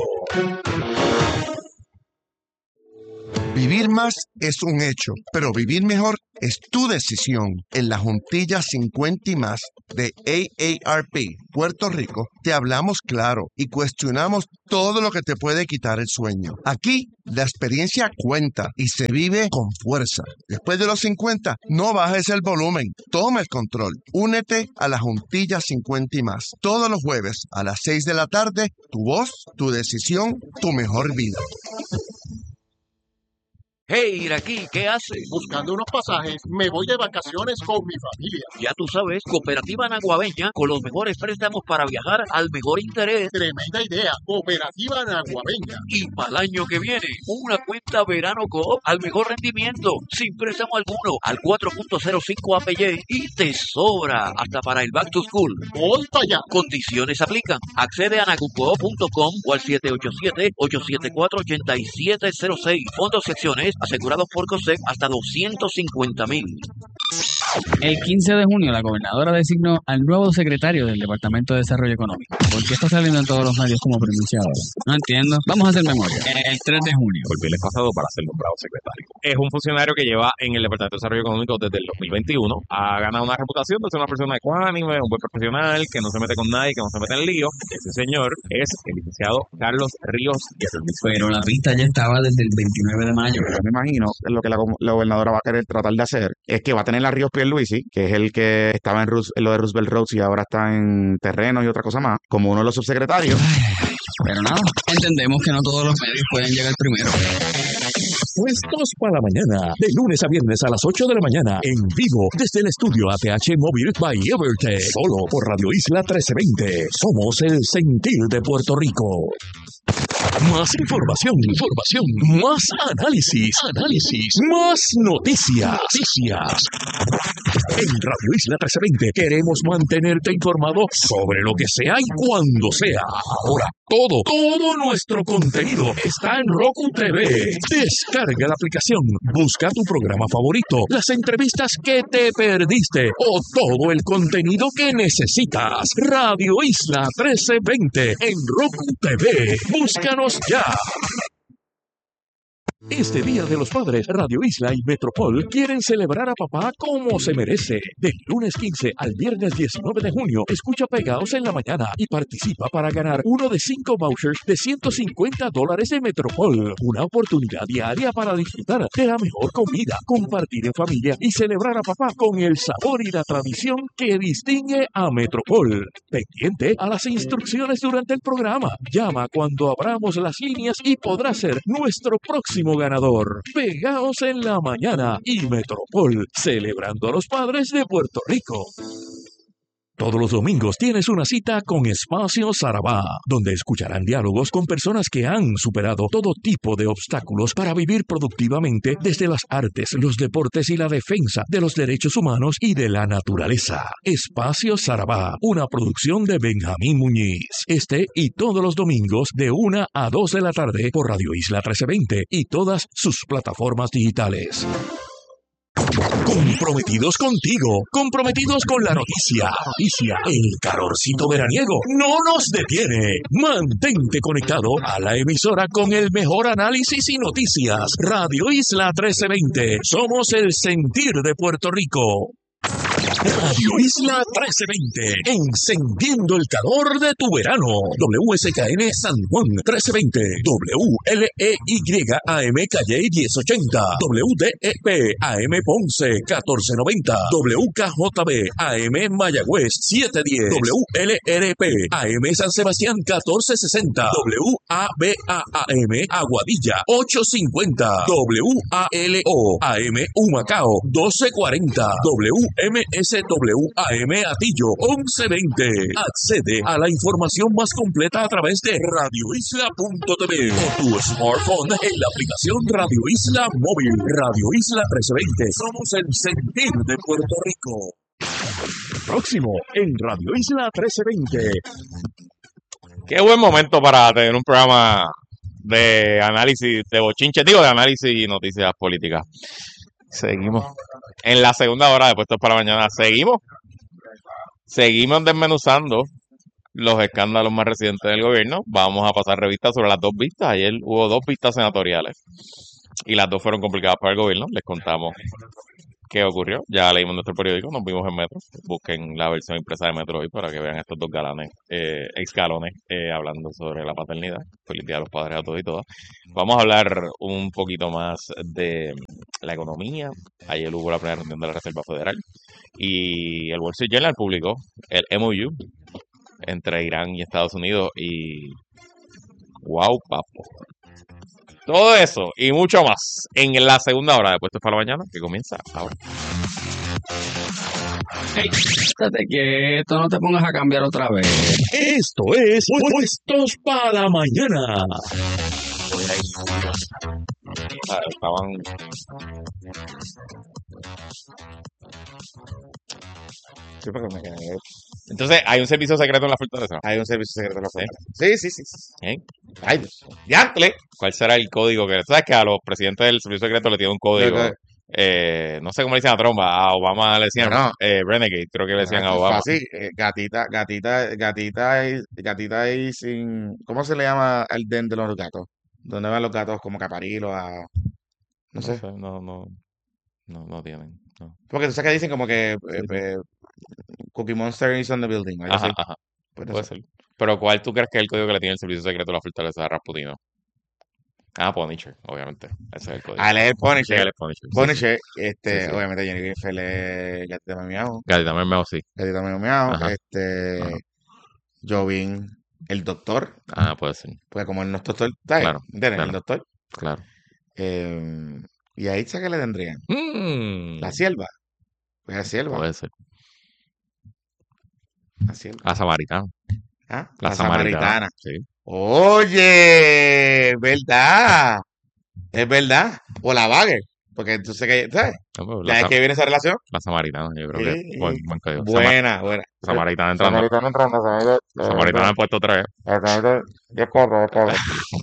Vivir más es un hecho, pero vivir mejor es tu decisión. En la Juntilla cincuenta y más de A A R P Puerto Rico, te hablamos claro y cuestionamos todo lo que te puede quitar el sueño. Aquí, la experiencia cuenta y se vive con fuerza. Después de los cincuenta, no bajes el volumen, toma el control. Únete a la Juntilla cincuenta y más. Todos los jueves a las seis de la tarde, tu voz, tu decisión, tu mejor vida. Hey, Iraquí, ¿qué haces? Buscando unos pasajes, me voy de vacaciones con mi familia. Ya tú sabes, Cooperativa Naguabeña, con los mejores préstamos para viajar al mejor interés. Tremenda idea, Cooperativa Naguabeña. Y para el año que viene, una cuenta Verano Coop al mejor rendimiento, sin préstamo alguno, al cuatro punto cero cinco A P Y y te sobra hasta para el Back to School. Voy para allá. Condiciones aplican. Accede a nagucoop punto com o al siete ocho siete, ocho siete cuatro, ocho siete cero seis. Fondos secciones asegurados por COSEC hasta doscientos cincuenta mil. El quince de junio, la gobernadora designó al nuevo secretario del Departamento de Desarrollo Económico. ¿Por qué está saliendo en todos los medios como pronunciado? No entiendo. Vamos a hacer memoria. El tres de junio. Volvió el pasado para ser nombrado secretario. Es un funcionario que lleva en el Departamento de Desarrollo Económico desde el dos mil veintiuno. Ha ganado una reputación de ser una persona ecuánime, un buen profesional, que no se mete con nadie, que no se mete en lío. Ese señor es el licenciado Carlos Ríos Pierluisi. Pero la pista ya estaba desde el veintinueve de mayo. Yo me imagino lo que la, la gobernadora va a querer tratar de hacer es que va a tener a Ríos Pierluisi, que es el que estaba en, Rus, en lo de Roosevelt Roads y ahora está en terrenos y otra cosa más, como uno de los subsecretarios. Pero nada, entendemos que no todos los medios pueden llegar primero. Puestos para la mañana, de lunes a viernes a las ocho de la mañana, en vivo, desde el estudio A T H Móvil by Evertech, solo por Radio Isla trece veinte. Somos el sentir de Puerto Rico. Más información, información, más análisis, análisis, más noticias, noticias. En Radio Isla trece veinte queremos mantenerte informado sobre lo que sea y cuando sea. Ahora, todo, todo nuestro contenido está en Roku T V. Descarga la aplicación, busca tu programa favorito, las entrevistas que te perdiste o todo el contenido que necesitas. Radio Isla trece veinte en Roku T V. Búscanos ya. Este Día de los Padres, Radio Isla y Metropol quieren celebrar a papá como se merece. Del lunes quince al viernes diecinueve de junio, escucha Pegados en la Mañana y participa para ganar uno de cinco vouchers de ciento cincuenta dólares de Metropol. Una oportunidad diaria para disfrutar de la mejor comida, compartir en familia y celebrar a papá con el sabor y la tradición que distingue a Metropol. Pendiente a las instrucciones durante el programa. Llama cuando abramos las líneas y podrás ser nuestro próximo ganador. Pegaos en la Mañana y Metropol, celebrando a los padres de Puerto Rico. Todos los domingos tienes una cita con Espacio Sarabá, donde escucharán diálogos con personas que han superado todo tipo de obstáculos para vivir productivamente desde las artes, los deportes y la defensa de los derechos humanos y de la naturaleza. Espacio Sarabá, una producción de Benjamín Muñiz. Este y todos los domingos de una a dos de la tarde por Radio Isla trece veinte y todas sus plataformas digitales. Comprometidos contigo, comprometidos con la noticia, noticia, el calorcito veraniego no nos detiene. Mantente conectado a la emisora con el mejor análisis y noticias. Radio Isla trece veinte, somos el sentir de Puerto Rico. Radio Isla trece veinte, encendiendo el calor de tu verano. W S K N San Juan trece veinte, W L E Y A M Calle diez ochenta, W D E P A M Ponce catorce noventa, W K J B A M Mayagüez setecientos diez, W L R P A M San Sebastián catorce sesenta, W A B A A M Aguadilla ochocientos cincuenta, W A L O A M Humacao doce cuarenta, W M S W A M Atillo once veinte. Accede a la información más completa a través de radio isla punto t v o tu smartphone en la aplicación Radio Isla Móvil. Radio Isla trece veinte. Somos el sentir de Puerto Rico. Próximo en Radio Isla trece veinte. Qué buen momento para tener un programa de análisis de bochinche, digo, de análisis y noticias políticas. Seguimos. En la segunda hora de Puestos para Mañana, seguimos. Seguimos desmenuzando los escándalos más recientes del gobierno. Vamos a pasar revista sobre las dos vistas. Ayer hubo dos vistas senatoriales y las dos fueron complicadas para el gobierno. Les contamos qué ocurrió. Ya leímos nuestro periódico, nos vimos en Metro. Busquen la versión impresa de Metro hoy para que vean estos dos galanes, eh, ex galones, eh, hablando sobre la paternidad. Feliz día a los padres a todos y todas. Vamos a hablar un poquito más de la economía. Ayer hubo la primera reunión de la Reserva Federal y el Wall Street Journal publicó el M O U entre Irán y Estados Unidos y wow, papo. Todo eso y mucho más en la segunda hora de Puestos para la Mañana, que comienza ahora. Ey, quédate quieto, no te pongas a cambiar otra vez. Esto es Puestos para Mañana. Ah, estaban Sí, porque me quedé. entonces hay un servicio secreto en la fortaleza. Hay un servicio secreto en la ¿Sí? fortaleza. Sí, sí, sí. sí. ¿Eh? Ay, Dios. ¡Diantre! ¿Cuál será el código que sabes que a los presidentes del servicio secreto le tiene un código? Lo que- Eh, no sé cómo le dicen a Trump, a Obama le decían No, no. eh, Renegade, creo que le decían a Obama. Fácil, eh, gatita, gatita, gatita y, gatita y sin, ¿cómo se le llama al den de los gatos? ¿Dónde van los gatos como caparilos a, no No sé? sé, no, no, no, no tienen. No. Porque tú sabes que dicen como que eh, Sí, sí. eh, Cookie Monster is on the building, algo Ajá, así. ajá, Pues puede eso. ser. Pero ¿cuál tú crees que es el código que le tiene el servicio secreto a la fortaleza de Rasputino? Ah, Punisher, obviamente. Ese es el código. Ah, él es el Sí, Punisher. él es Punisher. Sí, sí. Punisher, Sí, este, sí. obviamente Jenny Griffith es Gatita Miau, Gatita Mermeo, sí. Gatita Miau, Ajá, este, ajá. Jovin, el doctor, Ah, puede ser. porque como él no es doctor, ¿sabes? Claro, ¿Entiendes? El claro, doctor. claro. Eh, y ahí sé que le tendrían. La Mm, sierva, pues la sierva, puede ser. la sierva. La samaritana. ¿Ah? La La samaritana. samaritana. Sí. Oye, ¿verdad? Es verdad. O la bagger, porque entonces que, ¿sabes? No, pero De la, ahí sa- que viene esa relación. la samaritana, yo creo que Sí, buen, buen código. Sama- buena, buena. samaritana entrando. Samaritana entrando, samaritana, Samaritana en puesto tres. samaritana, diez cuatro, diez cuatro.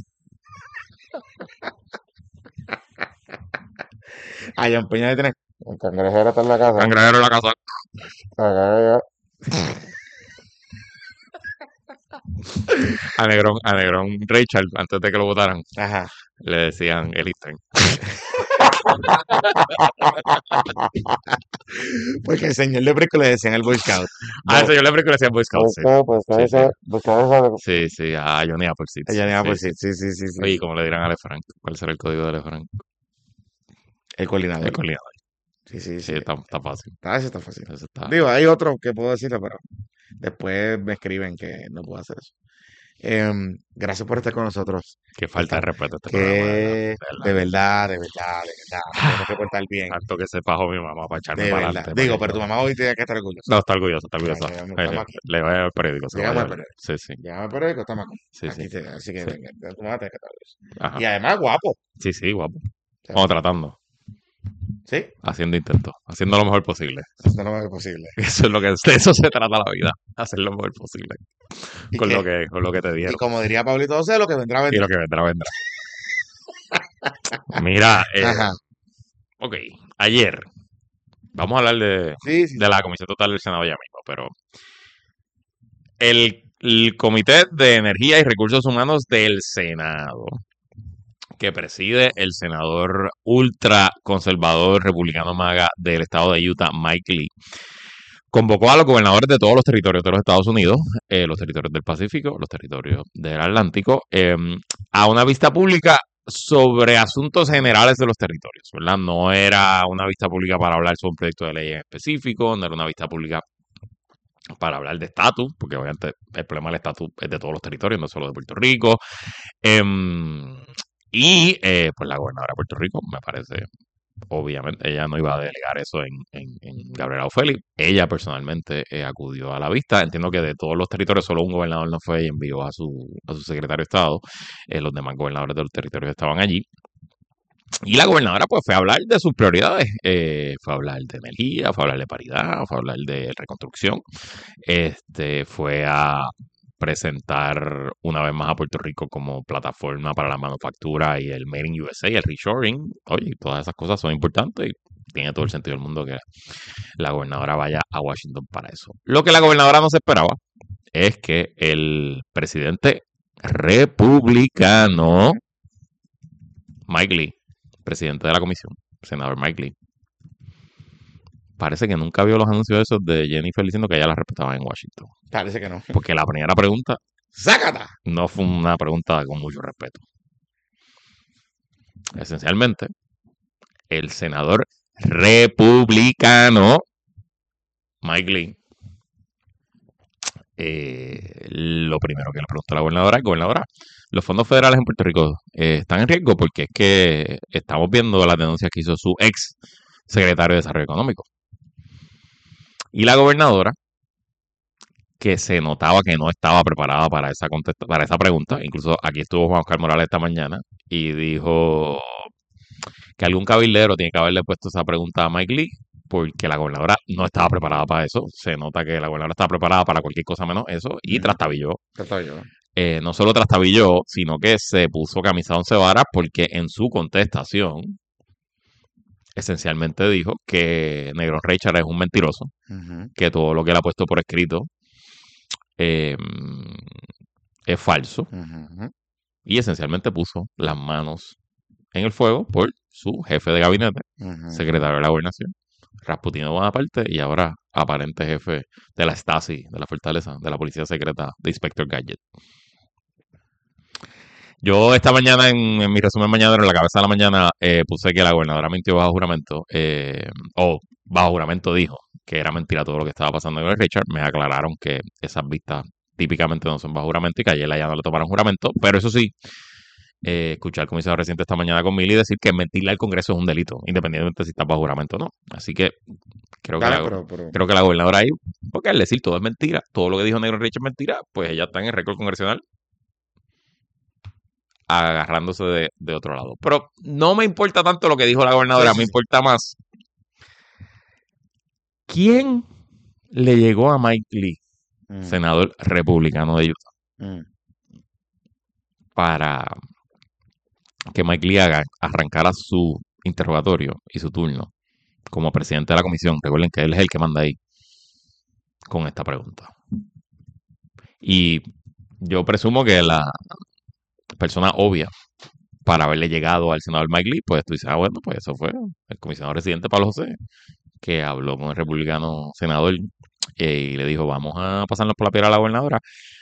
Allá en Peña tiene un cangrejero está en la casa. Cangrejero en la casa. Cangrejero. A Negrón, a Negrón Richard, antes de que lo votaran, Ajá. le decían el Eastern. Porque el señor de Brisco le decían el Boy Scout. Ah, el No, señor Lepre que le decían Boy Scout, sí. busca, pues Sí, sí. ese, busca esa. Sí, sí, a Johnny Appleseed. Ella ni va Sí, por sí. sí, sí, sí, sí, Oye, sí. como le dirán a Lefranc, ¿cuál será el código de Lefranc? El El coordinador. coordinador. Sí, sí, Sí, sí. está, está fácil. Ah, eso está fácil. Eso está. Digo, hay otro que puedo decirlo, pero después me escriben que no puedo hacer eso. Em, gracias por estar con nosotros. Qué falta de Esta- respeto a este programa, de verdad. que De de verdad. verdad, de verdad, de verdad, me tengo que portar bien. Tanto que se fajó mi mamá para echarme De para verdad. adelante. Digo, para pero que tu yo- mamá hoy tiene que estar orgullosa. No, está orgullosa, está Ya, orgullosa. que Eh, estamos aquí. le voy a el periódico, se lo voy a Llegamos al llevar. periódico. Sí, sí, Llegamos al periódico, estamos aquí. sí, sí. Aquí te- así que Sí. venga, tu mamá tiene que estar orgullosa. Ajá. Y además, guapo. Sí, sí, guapo. O sea, Vamos tratando, sí, haciendo intentos, haciendo lo mejor posible. eso no es posible. Eso es lo que, de eso se trata la vida, hacer lo mejor posible. ¿Y Con qué? lo que, con lo que te Y dieron. como diría Pablito José, lo que vendrá, Y vendrá. lo que vendrá, vendrá. Mira, eh, Ajá. ok, ayer, vamos a hablar de, Sí, sí, de la Comisión Total del Senado ya mismo, pero el, el Comité de Energía y Recursos Humanos del Senado, que preside el senador ultraconservador republicano MAGA del estado de Utah, Mike Lee, convocó a los gobernadores de todos los territorios de los Estados Unidos, eh, los territorios del Pacífico, los territorios del Atlántico, eh, a una vista pública sobre asuntos generales de los territorios, ¿verdad? No era una vista pública para hablar sobre un proyecto de ley en específico, no era una vista pública para hablar de estatus, porque obviamente el problema del estatus es de todos los territorios, no solo de Puerto Rico. Em, y eh, pues la gobernadora de Puerto Rico, me parece, obviamente, ella no iba a delegar eso en, en, en Gabriela Ofeli. Ella personalmente eh, acudió a la vista. Entiendo que de todos los territorios solo un gobernador no fue y envió a su, a su secretario de Estado. Eh, los demás gobernadores de los territorios estaban allí. Y la gobernadora pues fue a hablar de sus prioridades, eh, fue a hablar de energía, fue a hablar de paridad, fue a hablar de reconstrucción, este, fue a presentar una vez más a Puerto Rico como plataforma para la manufactura y el Made in U S A, el reshoring. Oye, todas esas cosas son importantes y tiene todo el sentido del mundo que la gobernadora vaya a Washington para eso. Lo que la gobernadora no se esperaba es que el presidente republicano Mike Lee, presidente de la comisión, senador Mike Lee, parece que nunca vio los anuncios esos de Jennifer diciendo que ella la respetaba en Washington. Parece que no. Porque la primera pregunta ¡Sácata! no fue una pregunta con mucho respeto. Esencialmente, el senador republicano Mike Lee, eh, lo primero que le preguntó a la gobernadora es, gobernadora, los fondos federales en Puerto Rico eh, están en riesgo porque es que estamos viendo las denuncias que hizo su ex secretario de Desarrollo Económico. Y la gobernadora, que se notaba que no estaba preparada para esa contesta, para esa pregunta, incluso aquí estuvo Juan Oscar Morales esta mañana y dijo que algún cabildero tiene que haberle puesto esa pregunta a Mike Lee, porque la gobernadora no estaba preparada para eso. Se nota que la gobernadora estaba preparada para cualquier cosa menos eso, y Mm. trastabilló. Trastabilló. Eh, no solo trastabilló, sino que se puso camisa once varas, porque en su contestación esencialmente dijo que Negrón Richard es un mentiroso, Ujú. que todo lo que él ha puesto por escrito eh, es falso, Ujú. y esencialmente puso las manos en el fuego por su jefe de gabinete, Ujú. secretario de la gobernación, Rasputin de Bonaparte, y ahora aparente jefe de la Stasi, de la fortaleza, de la policía secreta, de Inspector Gadget. Yo esta mañana, en, en mi resumen mañanero, en la cabeza de la mañana, eh, puse que la gobernadora mintió bajo juramento, eh, o bajo juramento dijo que era mentira todo lo que estaba pasando con el Richard. Me aclararon que esas vistas típicamente no son bajo juramento y que ayer ya no le tomaron juramento, pero eso sí, eh, escuché al comisionado reciente esta mañana con Mili decir que mentirle al Congreso es un delito, independientemente si está bajo juramento o no. Así que creo que, Dale, la, pero, pero- creo que la gobernadora ahí, porque al decir todo es mentira, todo lo que dijo Negro Richard es mentira, pues ella está en el récord congresional agarrándose de, de otro lado. Pero no me importa tanto lo que dijo la gobernadora, Sí, sí, me sí. importa más quién le llegó a Mike Lee, Mm. senador republicano de Utah, Mm. para que Mike Lee haga, arrancara su interrogatorio y su turno como presidente de la comisión. Recuerden que él es el que manda ahí con esta pregunta. Y yo presumo que la persona obvia para haberle llegado al senador Mike Lee, pues tú dices, ah, bueno, pues eso fue el comisionado residente Pablo José, que habló con el republicano senador eh, y le dijo, vamos a pasarnos por la piedra a la gobernadora.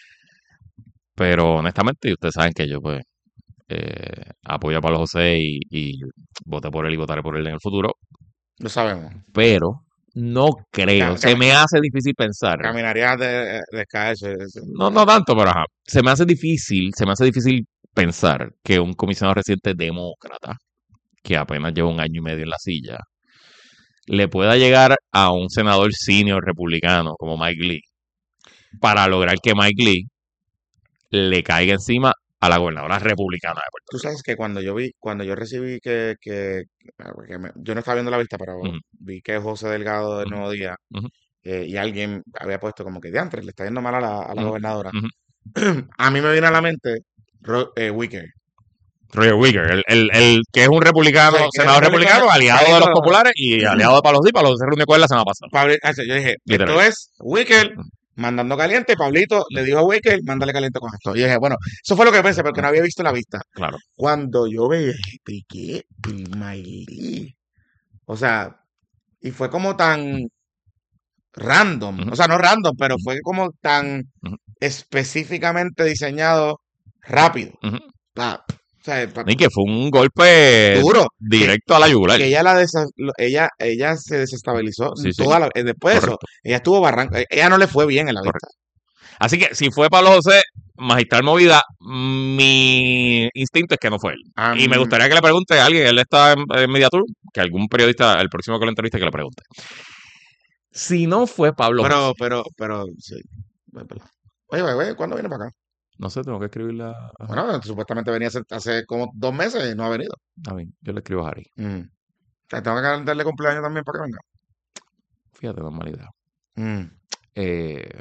Pero honestamente, y ustedes saben que yo pues eh, apoyo a Pablo José y, y voté por él y votaré por él en el futuro, Lo sabemos. pero no creo, Cam- se cam- me hace difícil pensar. Caminaría de, descalzo. No, no tanto, pero ajá. Se me hace difícil, se me hace difícil pensar que un comisionado residente demócrata, que apenas lleva un año y medio en la silla, le pueda llegar a un senador senior republicano como Mike Lee para lograr que Mike Lee le caiga encima a la gobernadora republicana de Puerto Tú Rico. sabes que cuando yo vi, cuando yo recibí que, que, que me- yo no estaba viendo la vista, pero Ujú. vi que José Delgado del Ujú. Nuevo Día Ujú. eh, y alguien había puesto como que diantre, le está yendo mal a la, a la Ujú. gobernadora. Ujú. A mí me viene a la mente Ro- eh, Wicker. Roger Wicker, el, el, el que es un republicano, Sí, que es senador republicano, republicano, aliado de los aliado- populares y aliado de Pablo José. Pablo José se reunió con él la semana pasada. Pablo- ah, sí, yo dije, Literal. esto es Wicker mandando caliente. Pablito le dijo a Wicker, mándale caliente con esto. Y yo dije, bueno, eso fue lo que pensé, porque no había visto la vista. Claro. Cuando yo veía, dije, ¿qué? Miley. O sea, y fue como tan random. Ujú. O sea, no random, pero fue como tan Ujú. específicamente diseñado rápido. Ujú. Pa- o sea, pa- Y que fue un golpe duro. directo a la yugular. Que ella la desa- lo- ella, ella se desestabilizó. Sí, sí. Toda la- eh, después de eso, Correcto. ella estuvo barranca. Ella no le fue bien en la vista. Así que si fue Pablo José, magistral movida, mi instinto es que no fue él. Ah, Y me mm. gustaría que le pregunte a alguien, él está en, en Mediatour, que algún periodista, el próximo que lo entreviste, que le pregunte. Si no fue Pablo Pero, José, pero, pero, sí. Es verdad. Oye, oye, oye, ¿cuándo viene para acá? no sé, tengo que escribirle a... a- Bueno, supuestamente venía hace, hace como dos meses y no ha venido. a mí, yo le escribo a Harry. Mm. O sea, tengo que darle cumpleaños también para que venga. Fíjate, no es mala idea. Mm. Eh,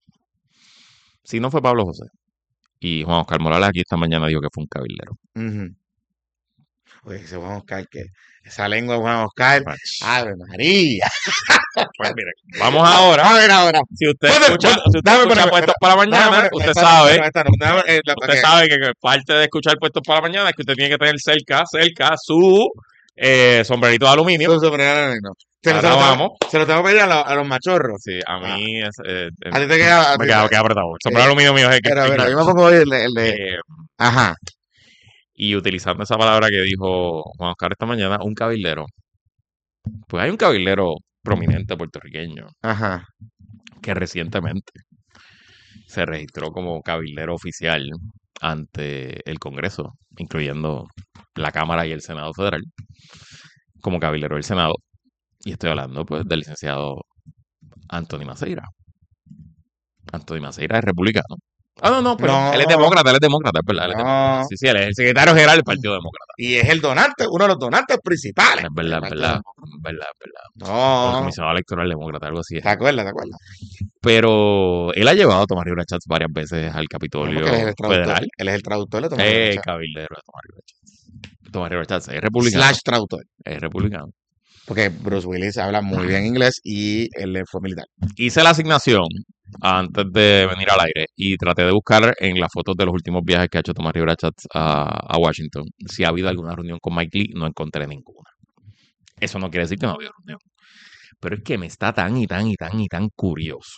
si no fue Pablo José, y Juan Oscar Morales aquí esta mañana dijo que fue un cabildero. Ujú. Pues ese Juan Oscar, que esa lengua de Juan Oscar, ¡Ave María! Pues mire, vamos ahora. A ver, ahora. Si usted Ponme- escucha, pon- si usted dame escucha poner- Puestos para la dame Mañana, poner- usted esta- sabe, esta- esta no, dame, eh, la- usted que- sabe que, que parte de escuchar Puestos para la Mañana es que usted tiene que tener cerca, cerca su eh, sombrerito de aluminio. Su sombrero, no. Se lo, Ahora se lo vamos. tengo, se lo tengo que pedir a, los- a los machorros. Sí, a mí es, eh, eh, A ti te queda. a me ti- queda, queda apretado. El sombrero eh, de aluminio mío es el que Mira, el mira, que- yo me pongo hoy el de. el de- eh, Ajá. y utilizando esa palabra que dijo Juan Oscar esta mañana, un cabildero. Pues hay un cabildero prominente puertorriqueño Ajá. que recientemente se registró como cabildero oficial ante el Congreso, incluyendo la Cámara y el Senado Federal, como cabildero del Senado. Y estoy hablando pues del licenciado Anthony Maceira. Anthony Maceira es republicano. Ah, no, no, pero No. él es demócrata, él es demócrata, es verdad. Él es No. demócrata. Sí, sí, él es el secretario general del Partido Demócrata. Y es el donante, uno de los donantes principales. Es verdad, es del verdad, Partido es verdad, es verdad. O el No. comisionado electoral demócrata, algo así es. ¿Te acuerdas? ¿Te acuerdas? Pero él ha llevado a Tomás Rivera Chats varias veces al Capitolio Porque él es el traductor. Federal. Él es el traductor de Tomás Eh, Rivera Chats. cabildero de Tomás Rivera Chats. Tomás Rivera Chats es republicano. Slash traductor. Es republicano. Porque Bruce Willis habla muy bien inglés y él fue militar. Hice la asignación antes de venir al aire y traté de buscar en las fotos de los últimos viajes que ha hecho Tomás Rivera Chats a, a Washington si ha habido alguna reunión con Mike Lee. No encontré ninguna. Eso no quiere decir que no ha habido reunión. Pero es que me está tan y tan y tan y tan curioso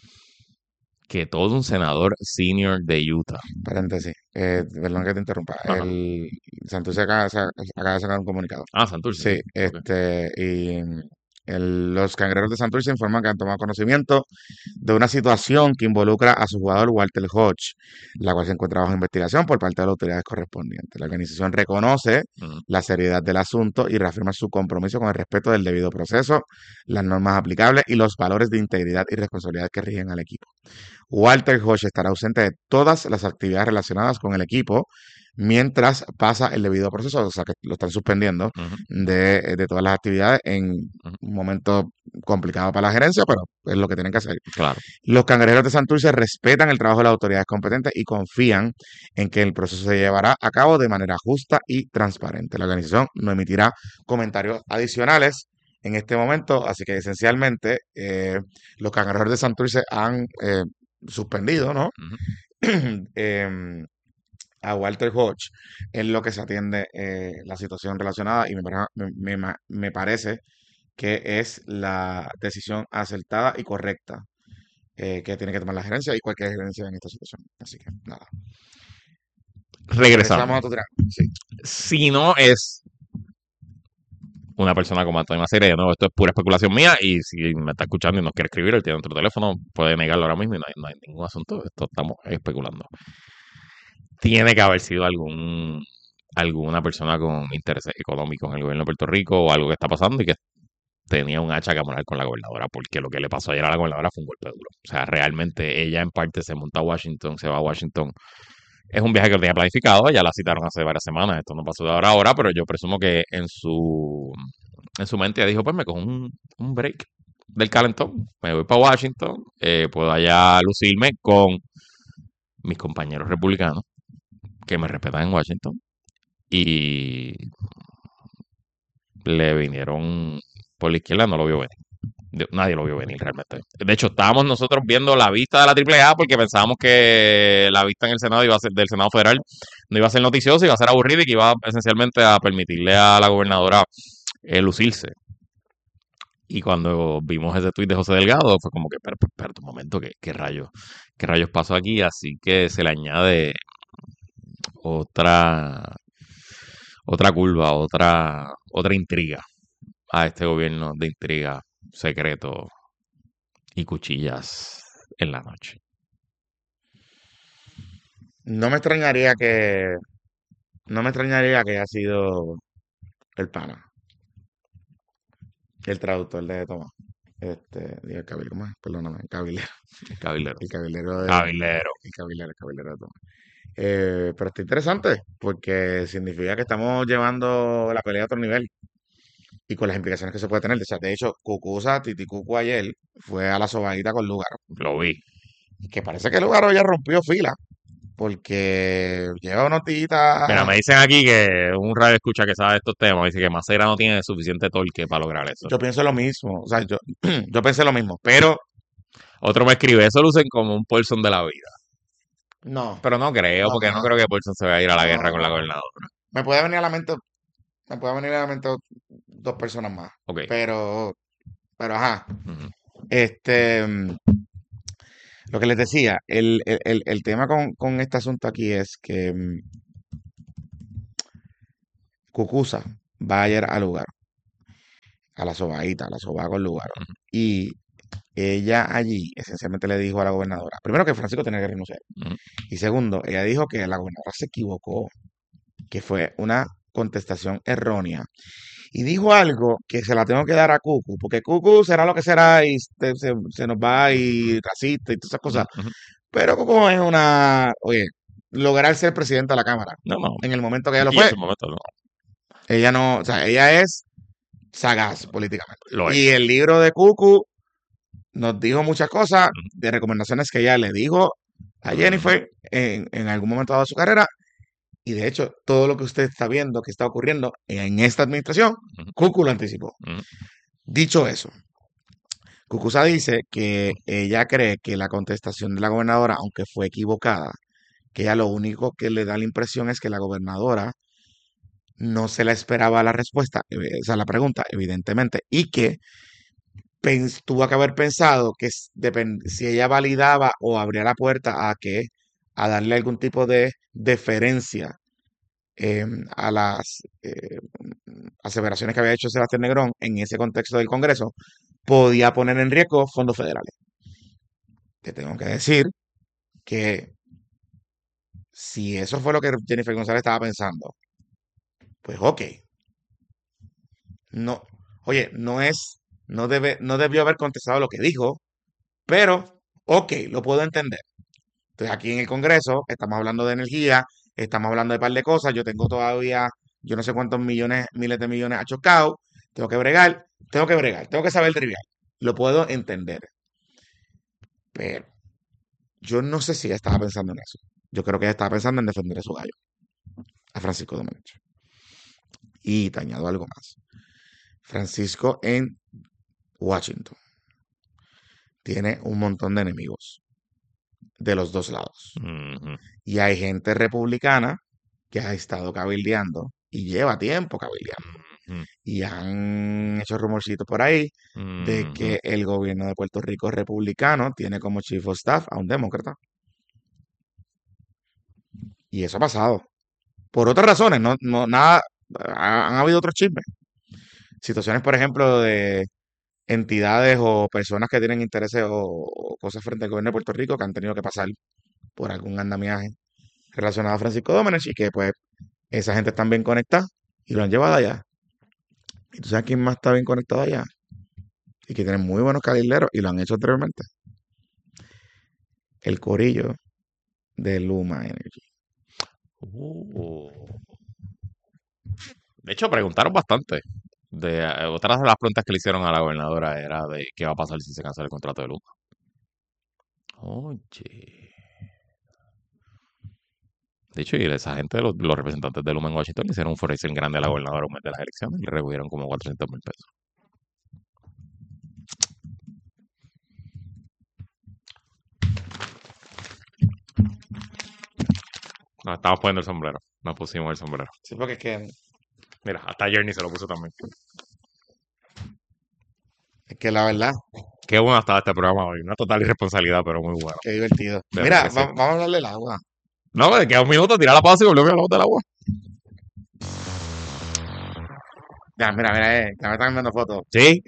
que todo un senador senior de Utah. Paréntesis. Eh, perdón que te interrumpa. Ajá. El Santurce acaba, de sa- acaba de sacar un comunicado. Ah, Santurce. Sí, Ok. este, y el- los cangreros de Santurce informan que han tomado conocimiento de una situación que involucra a su jugador Walter Hodge, la cual se encuentra bajo investigación por parte de las autoridades correspondientes. La organización reconoce Ujú. la seriedad del asunto y reafirma su compromiso con el respeto del debido proceso, las normas aplicables y los valores de integridad y responsabilidad que rigen al equipo. Walter Hodge estará ausente de todas las actividades relacionadas con el equipo mientras pasa el debido proceso, o sea que lo están suspendiendo Ujú. de, de todas las actividades en Ujú. un momento complicado para la gerencia, pero es lo que tienen que hacer. Claro. Los cangrejeros de Santurce respetan el trabajo de las autoridades competentes y confían en que el proceso se llevará a cabo de manera justa y transparente. La organización no emitirá comentarios adicionales en este momento, así que esencialmente eh, los cangrejeros de Santurce han eh, suspendido, ¿no? Ujú. Em, a Walter Hodge en lo que se atiende eh, la situación relacionada y me, pare- me, me- me parece que es la decisión acertada y correcta eh, que tiene que tomar la gerencia y cualquier gerencia en esta situación. Así que nada. Regresamos. Regresamos a tu tirada. Sí. Si no es una persona como Antonio Maceira, de nuevo, esto es pura especulación mía, y si me está escuchando y nos quiere escribir, él tiene otro teléfono, puede negarlo ahora mismo y no hay, no hay ningún asunto, esto estamos especulando. Tiene que haber sido algún alguna persona con intereses económicos en el gobierno de Puerto Rico o algo que está pasando y que tenía un hacha que amolar con la gobernadora, porque lo que le pasó ayer a la gobernadora fue un golpe duro. O sea, realmente ella en parte se monta a Washington, se va a Washington. Es un viaje que lo tenía planificado, ya la citaron hace varias semanas, esto no pasó de ahora a ahora, pero yo presumo que en su en su mente ella dijo, pues me cojo un, un break del calentón, me voy para Washington, eh, puedo allá lucirme con mis compañeros republicanos que me respetan en Washington y le vinieron por la izquierda, no lo vio venir. De- Nadie lo vio venir realmente. De hecho, estábamos nosotros viendo la vista de la Triple A porque pensábamos que la vista en el Senado iba a ser del Senado Federal no iba a ser noticiosa, iba a ser aburrida y que iba esencialmente a permitirle a la gobernadora eh, lucirse. Y cuando vimos ese tuit de José Delgado, fue como que, espera, espera un momento, ¿qué, qué rayos, qué rayos pasó aquí? Así que se le añade otra, otra curva, otra, otra intriga a este gobierno de intriga, secreto y cuchillas en la noche. No me extrañaría que. No me extrañaría que haya sido el pana. El traductor de Tomás. Este, digo, el cabilero, ¿cómo es? Perdóname, el cabilero. El cabildero. El cabilero de. Cabildero. El cabilero, el cabilero de Tomás. Eh, pero está interesante porque significa que estamos llevando la pelea a otro nivel y con las implicaciones que se puede tener. O sea, de hecho, Cucuza, Titicucu ayer fue a la sobadita con Lugaro. Lo vi. Que parece que Lugaro ya rompió fila porque lleva unos Mira, me días. dicen aquí que un radio escucha que sabe de estos temas, dice que Maceira no tiene suficiente torque para lograr eso. Yo pienso lo mismo, o sea, yo, yo pensé lo mismo, pero Otro me escribe, eso lucen como un Paulson de la vida. no, Pero no creo, no, porque no no, creo que Paulson se vaya a ir a la guerra con la no. gobernadora. Me puede venir a la mente, me puede venir a la mente dos personas más, Ok. pero, pero ajá, Ujú. este, mm, lo que les decía, el, el, el- el tema con, con este asunto aquí es que mm, Cucuza va a ir al lugar, a la sobadita, a la sobada con lugar, Ujú. y ella allí esencialmente le dijo a la gobernadora, primero que Francisco tenía que renunciar, Ujú. y segundo, ella dijo que la gobernadora se equivocó, que fue una contestación errónea. Y dijo algo que se la tengo que dar a Cucu, porque Cucu será lo que será y se, se- se nos va y racista y todas esas cosas. Ujú. Pero Cucu es una, oye, lograr ser presidenta de la Cámara No, no. en el momento que ella lo Y en fue, su momento no. ella no, o sea, ella es sagaz políticamente. Lo es. Y el libro de Cucu nos dijo muchas cosas Ujú. de recomendaciones que ella le dijo a Ujú. Jennifer en, en algún momento dado de su carrera. Y de hecho, todo lo que usted está viendo que está ocurriendo en esta administración, Ujú. Cucu lo anticipó. Ujú. Dicho eso, Cucuza dice que ella cree que la contestación de la gobernadora, aunque fue equivocada, que ella lo único que le da la impresión es que la gobernadora no se la esperaba la respuesta, eh, o sea, la pregunta, evidentemente, y que pens- tuvo que haber pensado que s- depen- si ella validaba o abría la puerta a que a darle algún tipo de deferencia eh, a las eh, aseveraciones que había hecho Sebastián Negrón en ese contexto del Congreso, podía poner en riesgo fondos federales. Te tengo que decir que si eso fue lo que Jennifer González estaba pensando, pues ok, no, oye, no es, no debe, no debió haber contestado lo que dijo, pero ok, lo puedo entender. Entonces aquí en el Congreso estamos hablando de energía, estamos hablando de un par de cosas, yo tengo todavía, yo no sé cuántos millones, miles de millones achocados, tengo que bregar, tengo que bregar, tengo que saber el trivial, lo puedo entender, pero yo no sé si ella estaba pensando en eso. Yo creo que ella estaba pensando en defender a su gallo, a Francisco Domenech. Y te añado algo más. Francisco en Washington tiene un montón de enemigos de los dos lados. Ujú. Y hay gente republicana que ha estado cabildeando y lleva tiempo cabildeando. Ujú. Y han hecho rumorcitos por ahí de Ujú. que el gobierno de Puerto Rico republicano tiene como chief of staff a un demócrata. Y eso ha pasado. Por otras razones, no, no, nada, ha- han habido otros chismes. Situaciones, por ejemplo, de entidades o personas que tienen intereses o, o cosas frente al gobierno de Puerto Rico que han tenido que pasar por algún andamiaje relacionado a Francisco Domenech y que pues esa gente está bien conectada y lo han llevado allá. ¿Y tú sabes quién más está bien conectado allá? Y que tienen muy buenos cabilderos y lo han hecho anteriormente. El corillo de Luma Energy. Uh. De hecho, preguntaron bastante. De, eh, otras de las preguntas que le hicieron a la gobernadora era de qué va a pasar si se cancela el contrato de Luma. Oye. De hecho, y esa gente, los, los representantes de Luma en Washington, le hicieron un fundraising grande a la gobernadora un mes de las elecciones y le recogieron como cuatrocientos mil pesos. Nos estamos poniendo el sombrero. Nos pusimos el sombrero. Sí, porque es que, Mira, hasta Journey se lo puso también. es que la verdad, Qué bueno estaba este programa hoy. Una total irresponsabilidad, pero muy bueno. qué divertido. De Mira, verdad que sí. va- vamos a hablarle del agua. No, de queda un minuto, tira la pausa y volvemos a hablar del agua. Ya, mira, mira, eh, que me están enviando fotos. ¿Sí?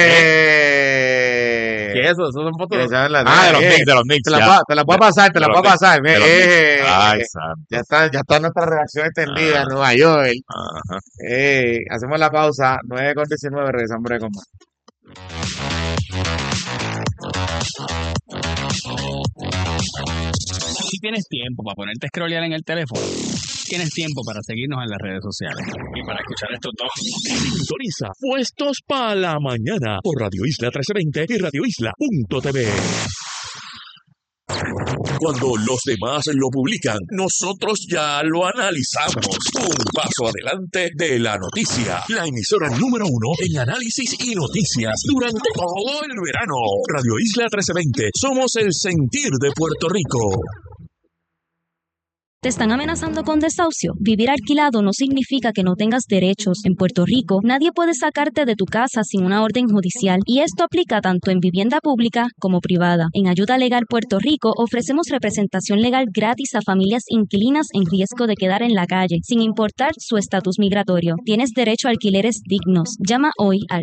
¡Eh! ¿Qué es eso? ¿Eso son fotos? ¿Quieres saberla? Ah, de los Eh, Knicks, de los Knicks. Te la, ya. puedo- te la puedo De- pasar, te de la los puedo Knicks, pasar. de los Knicks. Eh, Ay, ya santo. está, ya está nuestra redacción extendida Ah, en Nueva York. ajá. Eh, hacemos la pausa, nueve con diecinueve, regresamos breve con más. Si tienes tiempo para ponerte a scrollear en el teléfono, tienes tiempo para seguirnos en las redes sociales y para escuchar estos dos. Sintoniza Puestos para la Mañana por Radio Isla mil trescientos veinte y Radio Isla punto t v. Cuando los demás lo publican, nosotros ya lo analizamos. Un paso adelante de la noticia. La emisora número uno en análisis y noticias durante todo el verano. Radio Isla trece veinte. Somos el sentir de Puerto Rico. ¿Te están amenazando con desahucio? Vivir alquilado no significa que no tengas derechos. En Puerto Rico, nadie puede sacarte de tu casa sin una orden judicial, y esto aplica tanto en vivienda pública como privada. En Ayuda Legal Puerto Rico ofrecemos representación legal gratis a familias inquilinas en riesgo de quedar en la calle, sin importar su estatus migratorio. Tienes derecho a alquileres dignos. Llama hoy al